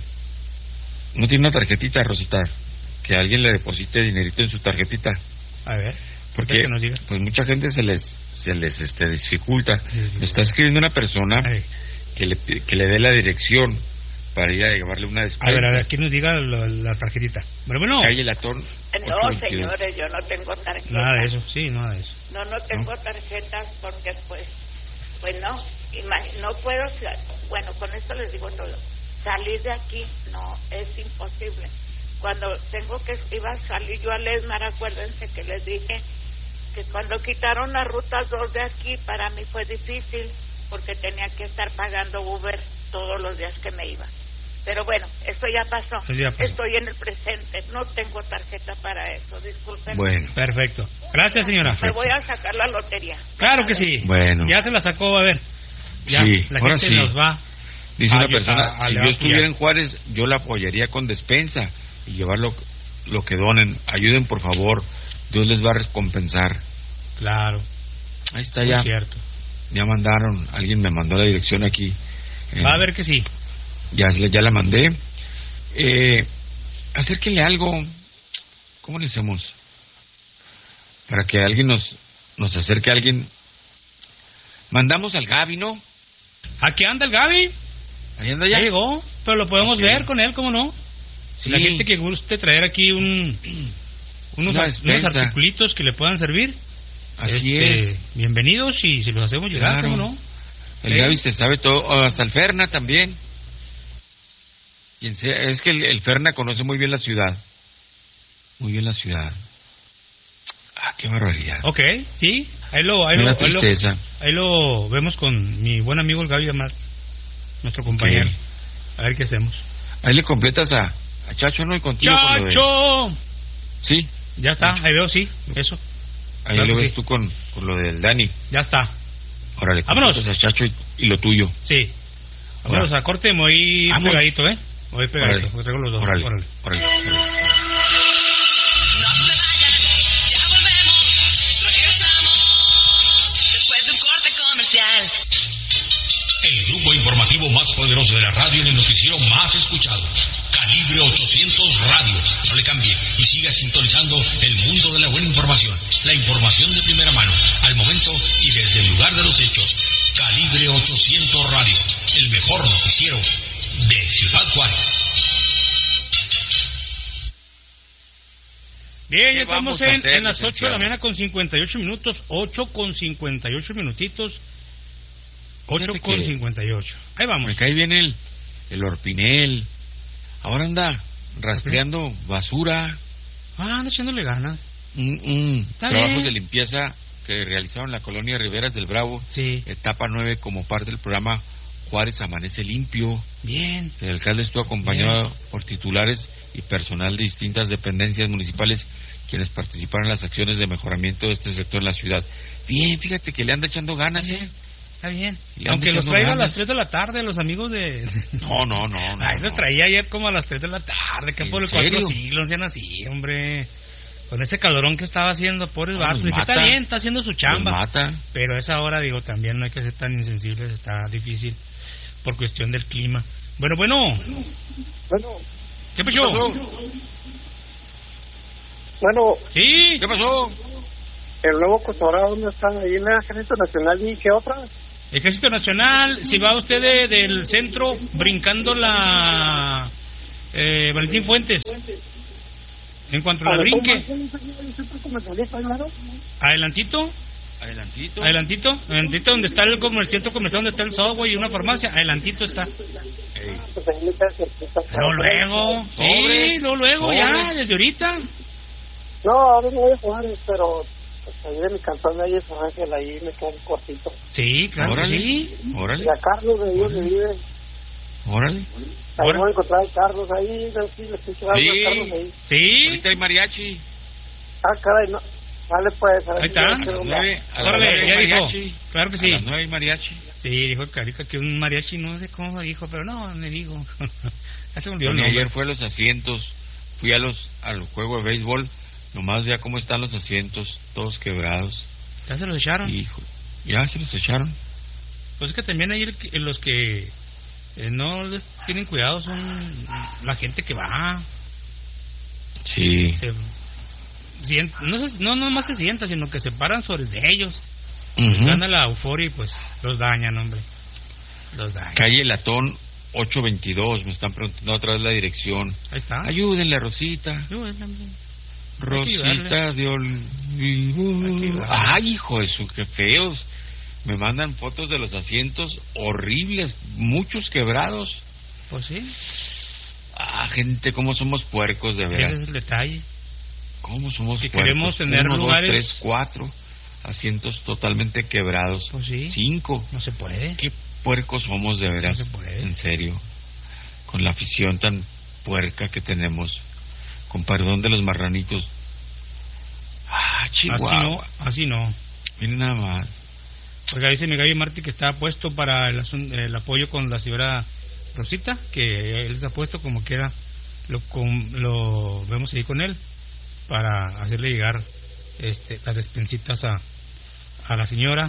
¿No tiene una tarjetita, Rosita? Que alguien le deposite dinerito en su tarjetita. A ver. Porque que nos diga. pues mucha gente se les se les este dificulta. Me está escribiendo una persona que le pi- que le dé la dirección para ir a llevarle una A despensa. ver, a ver, aquí nos diga lo- la tarjetita. Bueno, bueno. Calle Latón. No, ocho veintidós. señores, yo no tengo tarjeta. Nada de eso, sí, nada de eso. No, no tengo tarjetas porque pues, pues no, imag- no puedo, sa- bueno, con esto les digo todo, salir de aquí no, es imposible. Cuando tengo que, iba a salir yo a Lesmar, acuérdense que les dije que cuando quitaron la ruta dos de aquí, para mí fue difícil porque tenía que estar pagando Uber todos los días que me iba. Pero bueno, eso ya pasó. Eso ya pasó. Estoy en el presente, no tengo tarjeta para eso, disculpen. Bueno. Perfecto. Gracias, señora. Me voy a sacar la lotería. Claro que sí. Bueno. Ya se la sacó, a ver. Ya, Sí, la ahora gente sí. nos va. Dice a una ayu- persona, a- a- si le yo va a estuviera apoyar. en Juárez, yo la apoyaría con despensa y llevar lo, lo que donen. Ayuden, por favor. Dios les va a recompensar. Claro. Ahí está Muy ya. cierto. Ya mandaron, alguien me mandó la dirección aquí. Eh, Va a ver que sí. Ya, se le- ya la mandé. Eh, acérquenle algo. ¿Cómo le hacemos? Para que alguien nos, nos acerque a alguien. Mandamos al Gaby, ¿no? Aquí anda el Gaby. Ahí anda Ya ya. llegó, pero lo podemos Ok. ver con él, ¿cómo no? Sí. La gente que guste traer aquí un unos, Una ar- despensa. unos articulitos que le puedan servir. Así este, es. Bienvenidos y si los hacemos llegar, Claro. ¿cómo no? El Sí. Gaby se sabe todo, o hasta el Ferna también. Quien sea, es que el, el Ferna conoce muy bien la ciudad. Muy bien la ciudad. Ah, qué barbaridad. Ok, sí, ahí lo, ahí Me lo, da ahí lo, tristeza. ahí lo vemos con mi buen amigo el Gaby además, nuestro compañero. Ok. A ver qué hacemos. Ahí le completas a, a Chacho, ¿no? Y contigo con lo de- ¡Chacho! Sí. Ya está, ahí veo, sí, eso. Ahí Claro lo que ves sí. tú con, con lo del Dani. Ya está. Ahora le Vámonos. completas a Chacho y, y lo tuyo. Sí. Vámonos Ahora. a corte, me voy Vamos. pegadito, ¿eh? Me voy pegadito, Órale. porque traigo los dos. Órale. Órale. Órale, órale. Después de un corte comercial. El grupo informativo más poderoso de la radio en el noticiero más escuchado. Calibre ochocientos Radio. No le cambie y siga sintonizando el mundo de la buena información. La información de primera mano, al momento y desde el lugar de los hechos. Calibre ochocientos Radio. El mejor noticiero de Ciudad Juárez. Bien, ¿Qué ya estamos vamos a en, hacer, en las ocho de la licenciado? mañana con cincuenta y ocho minutos. ocho con cincuenta y ocho minutitos. ocho Fíjate con que cincuenta y ocho. Ahí vamos. Me cae bien el, el Orpinel. Ahora anda rastreando basura. Ah, anda echándole ganas. Mm, mm, Está trabajos bien. de limpieza que realizaron en la colonia Riberas del Bravo. Sí. Etapa nueve como parte del programa Juárez Amanece Limpio. Bien. El alcalde estuvo acompañado por titulares y personal de distintas dependencias municipales quienes participaron en las acciones de mejoramiento de este sector en la ciudad. Bien, fíjate que le anda echando ganas, ¿eh? Está bien. Le anda Aunque los echando traiga a ganas. las tres de la tarde, los amigos de... No, no, no. no Ay, los no. traía ayer como a las tres de la tarde, que ¿En por el serio? cuatro siglos, sean así, hombre. Con ese calorón que estaba haciendo, pobres No, vatos. los Dije, está mata. bien, está haciendo su Los chamba. mata. Pero a esa hora, digo, también no hay que ser tan insensibles, está difícil por cuestión del clima. Bueno, bueno. Bueno, ¿Qué pasó? Bueno. ¿Sí? ¿Qué pasó? El nuevo Cotorrado, ¿dónde está? Ahí en el Ejército Nacional, ¿y qué otra? Ejército Nacional, si va usted de, del centro, brincando la eh, Valentín Fuentes. En cuanto la brinque. Adelantito. Adelantito. Adelantito. Adelantito donde está el, como el centro comercial, donde está el Subway y una farmacia. Adelantito está. Ey. Luego, luego. Sí, luego, luego, ya, desde ahorita. No, ahora no voy a jugar, pero pues, ahí de mi cantón de ahí es Ángel, ahí me queda un cortito. Sí, claro que sí. Órale. Y a Carlos de ellos me vive. Órale. Ahí voy a encontrar a Carlos ahí, sí, le estoy llevando Sí. a Carlos ahí. Sí. Ahorita hay mariachi. Ah, caray, no. Vale, pues. A ver Ahí si está. me A quedo las más. nueve. A las Órale, nueve ya hay dijo. mariachi. Claro que A sí. las nueve hay mariachi. Sí, dijo Carita que un mariachi, no sé cómo dijo, pero no, me digo. Ya se me olvidó el Bueno, nombre. ayer fue a los asientos. Fui a los al juego de béisbol. Nomás vea cómo están los asientos, todos quebrados. ¿Ya se los echaron? Hijo, ya se los echaron. Pues es que también hay el que- los que eh, no les tienen cuidado son la gente que va. Sí. Se, sien- no, se, no, no más se sienta, sino que se paran sobre de ellos. Ujú. Gana la euforia y pues los dañan, hombre. Los dañan. Calle Latón ocho veintidós, me están preguntando otra vez la dirección. Ahí está. Ayúdenle, Rosita. Ayúdenle. Rosita de Olivo. Ay, hijo de su, qué feos. Me mandan fotos de los asientos horribles, muchos quebrados. Pues sí. Ah, gente, cómo somos puercos, de Ese veras. es el detalle. ¿Cómo somos Que puercos? queremos tener Uno, lugares- dos, tres, cuatro asientos totalmente quebrados. Pues sí. Cinco. No se puede. Qué puercos somos, de veras. No se puede. En serio. Con la afición tan puerca que tenemos. Con perdón de los marranitos. Ah, Chihuahua. Así no, así no. Miren nada más. Porque dice mi Gaby Martí que está puesto para el, asun- el apoyo con la señora Rosita, que él está puesto como quiera, lo, com- lo vemos ahí con él, para hacerle llegar este, las despensitas a, a la señora.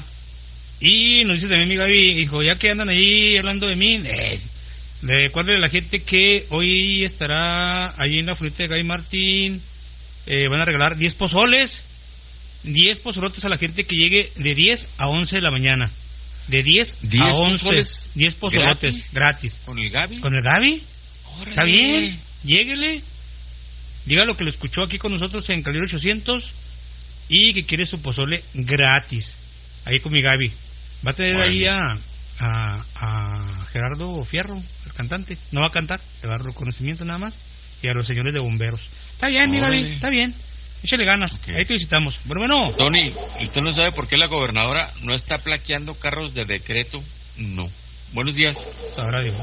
Y nos dice también mi Gaby, dijo, ya que andan ahí hablando de mí, eh, recuerden a la gente que hoy estará ahí en la fruta de Gaby Martín, eh, van a regalar diez pozoles, diez pozolotes a la gente que llegue de diez a once de la mañana. De diez a once. pozoles diez pozolotes gratis. ¿Con el Gaby? ¿Con el Gaby? Órale. Está bien, lléguele. Diga lo que lo escuchó aquí con nosotros en Calibre ochocientos y que quiere su pozole gratis. Ahí con mi Gaby. Va a tener Órale. ahí a, a, a Gerardo Fierro, el cantante. No va a cantar, le va a dar reconocimiento nada más. Y a los señores de bomberos. Está bien, mi Órale. Gaby, está bien. Échale ganas, ahí te visitamos. Bueno, bueno. Tony, ¿usted no sabe por qué la gobernadora no está plaqueando carros de decreto? No. Buenos días. Sabrá Dios.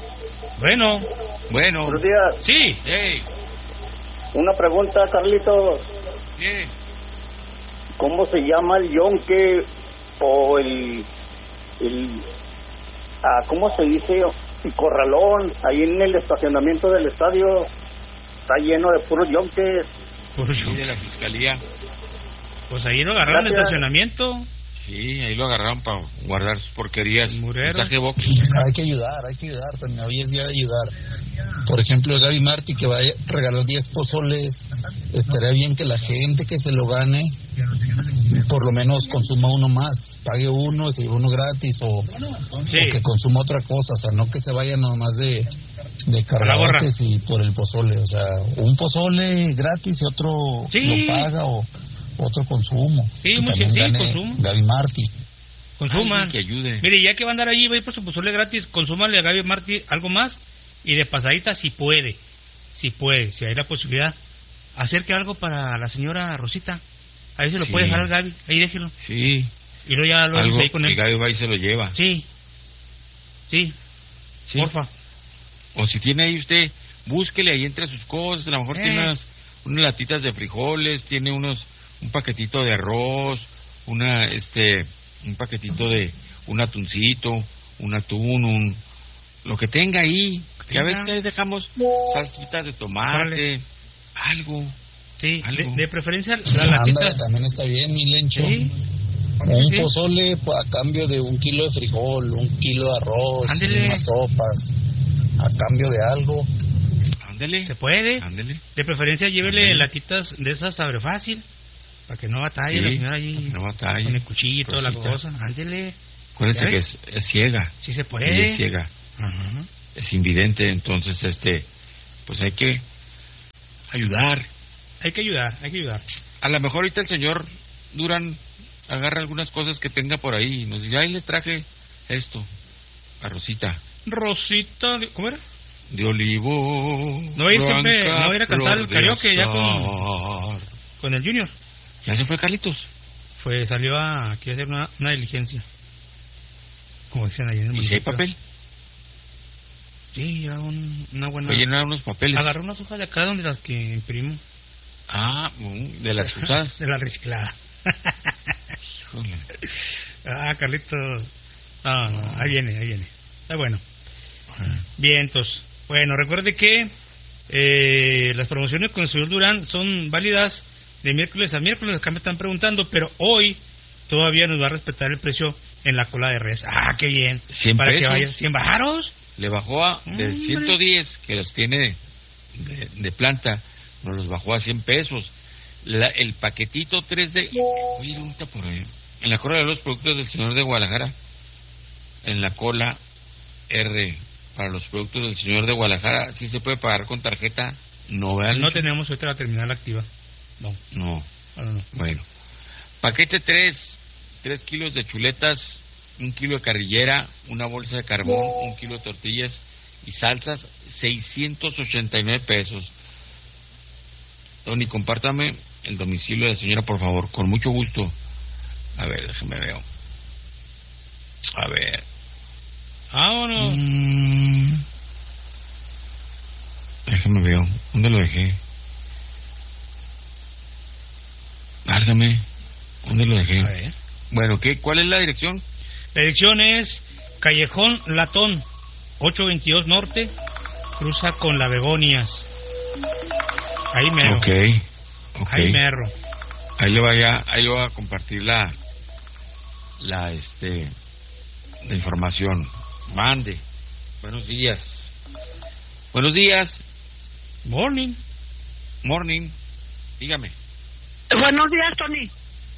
Bueno. Bueno. Buenos días. Sí. Hey. Una pregunta, Carlitos. ¿Qué? ¿Cómo se llama el yonque o el, el ah, ¿cómo se dice? El corralón, ahí en el estacionamiento del estadio, está lleno de puros yonques. Sí, de la fiscalía. Pues ahí lo agarraron en el Gracias. estacionamiento. Sí, ahí lo agarraron para guardar sus porquerías. Murero. Mensaje box. Hay que ayudar, hay que ayudar, Toño. Hoy es día de ayudar. Por ejemplo, el Gaby Martí que va a regalar diez pozoles. Estaría bien que la gente que se lo gane, por lo menos consuma uno más. Pague uno, se lleve uno gratis o, Sí. o que consuma otra cosa. O sea, no que se vaya nomás de, de cargabotes y por el pozole. O sea, un pozole gratis y otro Sí. lo paga o otro consumo. Sí, Que muy también sí, gane consumo. Gaby Martí. Consuman. Alguien que ayude. Mire, ya que va a andar allí, va a ir por su pozole gratis, consúmale a Gaby Martí algo más y de pasadita si puede, si puede, si hay la posibilidad, acerque algo para la señora Rosita. Ahí se lo Sí. puede dejar al Gaby, ahí déjelo. Sí. Y luego ya lo vemos Algo ahí con que él. Gaby va y se lo lleva. Sí, sí, Sí. porfa. O si tiene ahí usted, búsquele ahí entre sus cosas. A lo mejor Eh. tiene unas, unas latitas de frijoles, tiene unos un paquetito de arroz, una este un paquetito de un atuncito, un atún, un lo que tenga ahí. Que a veces ahí dejamos salsitas de tomate, algo. Sí, algo. de, de preferencia la Ándale, latita. también está bien, mi Lencho. Sí. Un Sí. pozole pues, a cambio de un kilo de frijol, un kilo de arroz, Ándele. unas sopas, a cambio de algo. Ándele. Se puede. Ándele. De preferencia llévele Ándele. latitas de esas abre fácil, para que no batalle Sí, la señora allí no batalle. con el cuchillo y toda la Rosita. cosa. Ándele. Acuérdense ¿Ya que ves? es, es ciega. Sí se puede. Ella es ciega. Ajá. Es invidente, entonces, este, pues hay que ayudar. Hay que ayudar, hay que ayudar. A lo mejor ahorita el señor Durán agarra algunas cosas que tenga por ahí y nos dice, ay, le traje esto a Rosita. Rosita, de- ¿cómo era? De olivo. No va a ir siempre, blanca no va a ir a cantar el flor de karaoke ya con, azahar. con el Junior. Ya se fue Carlitos. Fue, salió a, aquí a hacer una, una diligencia. Como dicen allí en el ¿Y si hay municipio. papel? Sí, ya un, una buena... Fue a llenar unos papeles. Agarró unas hojas de acá donde las que imprimo. Ah, mm, de las usadas. De la reciclada. Híjole. Ah, Carlitos. No, no, ahí viene, ahí viene. Está bueno. Vientos. Bueno, recuerde que eh, las promociones con el señor Durán son válidas de miércoles a miércoles. Acá me están preguntando, pero hoy todavía nos va a respetar el precio en la cola de res. Ah, qué bien. cien Para pesos. que vaya. ¿cien bajaros? Le bajó a de Hombre. ciento diez que los tiene de, de planta, nos los bajó a cien pesos. La, el paquetito tres de... Oye, ahorita por ahí. En la cola de los productos del señor de Guadalajara, en la cola R para los productos del señor de Guadalajara, ¿sí se puede pagar con tarjeta? No, vean. No tenemos ahorita la terminal activa. No. No. Ahora no. Bueno. Paquete tres, tres kilos de chuletas, un kilo de carrillera, una bolsa de carbón, un kilo de tortillas y salsas, seiscientos ochenta y nueve pesos. Tony, compártame el domicilio de la señora, por favor, con mucho gusto. A ver, déjeme ver. A ver. Vámonos. Mm. Déjame ver. ¿Dónde lo dejé? Válgame. ¿Dónde lo dejé? A ver. Bueno, ¿qué? ¿Cuál es la dirección? La dirección es Callejón Latón, ochocientos veintidós Norte, cruza con la Begonias. Ahí mero. Ok, ok. Ahí mero. Ahí le vaya, ahí le voy a compartir la, la, este, la información. Mande. Buenos días. Buenos días. Morning. Morning. Dígame. Buenos días, Tony.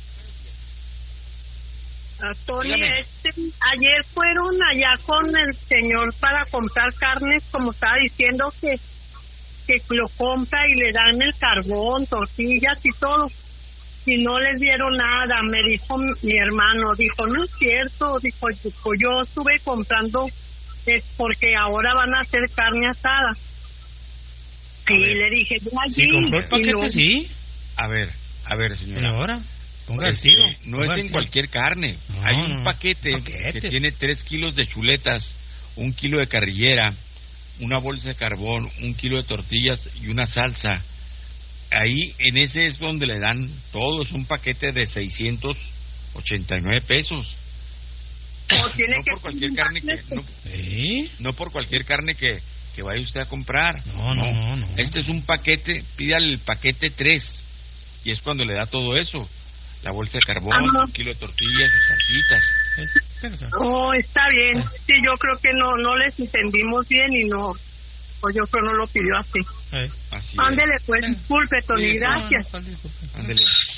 Ah, Tony, Dígame. este, ayer fueron allá con el señor para comprar carnes, como estaba diciendo, que, que lo compra y le dan el carbón, tortillas y todo. Y no les dieron nada, me dijo mi hermano, dijo, no es cierto, dijo, dijo yo estuve comprando es porque ahora van a hacer carne asada. A Y ver. le dije, yo allí. ¿Sí compró el y paquete? no- Sí. A ver, a ver, señora. Ahora, ponga el Este, tiro. no ponga es el en tiro. cualquier carne. No, Hay un no. paquete, Paquete. que tiene tres kilos de chuletas, un kilo de carrillera, una bolsa de carbón, un kilo de tortillas y una salsa. Ahí, en ese es donde le dan todo. Es un paquete de seiscientos ochenta y nueve pesos. O tiene No que por cualquier carne que... No, ¿Sí? no por cualquier carne que, que vaya usted a comprar. No, no, no, no. Este es un paquete, pídale el paquete tres. Y es cuando le da todo eso. La bolsa de carbón, Ajá. un kilo de tortillas y salsitas. Oh, está bien. Sí, yo creo que no no les entendimos bien y no, pues yo creo no lo pidió así. Así Ándele, pues, disculpe, Tony, Sí, sí, gracias. es. Ándele.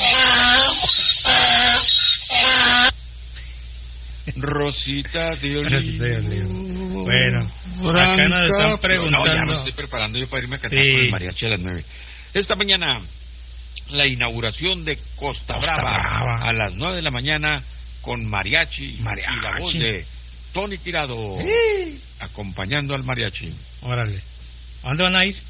Rosita de olivo. Rosita de olivo. Bueno, acá nos están No, ya preguntando. me estoy preparando yo para irme a cantar Sí. con el mariachi a las nueve. Esta mañana, la inauguración de Costa, Costa Brava, Brava. a las nueve de la mañana con mariachi, Mariachi. y la voz de Tony Tirado, Sí. acompañando al mariachi. Órale. ¿A dónde van a ir?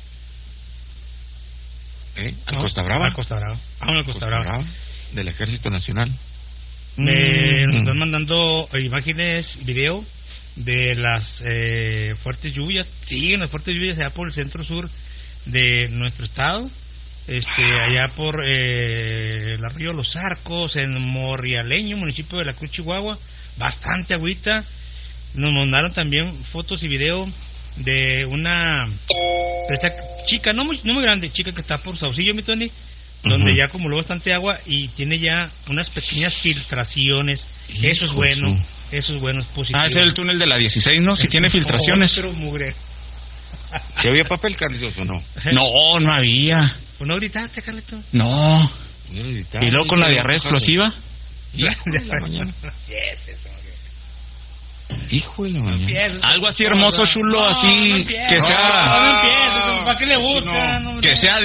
¿Eh? ¿Al No, Costa Brava? Al Costa Brava. Vámonos al Costa Brava. Del Ejército Nacional. Me, Mm. nos están mandando imágenes, video de las eh, fuertes lluvias. Siguen las fuertes lluvias allá por el centro sur de nuestro estado. Este, allá por eh, el río Los Arcos, en Morrialeño, municipio de La Cruz, Chihuahua. Bastante agüita. Nos mandaron también fotos y video de una presa chica, no muy, no muy grande, chica que está por Saucillo, mi Tony, donde Ujú. ya acumuló bastante agua y tiene ya unas pequeñas filtraciones. Eso es Hijo bueno, su- eso es bueno, es positivo. Ah, ese es el túnel de la dieciséis, ¿no? Si tiene filtraciones. Otro mugre. ¿Se había papel, Carlitos, o no? No, no había. ¿O no gritaste, Carlitos? No. No gritaste. ¿Y luego con la diarrea explosiva? Hijo de la mañana. Yes, eso. Hijo de la mañana. Algo así hermoso, chulo, así, que sea... No, no empieces, ¿para qué le buscan? Que sea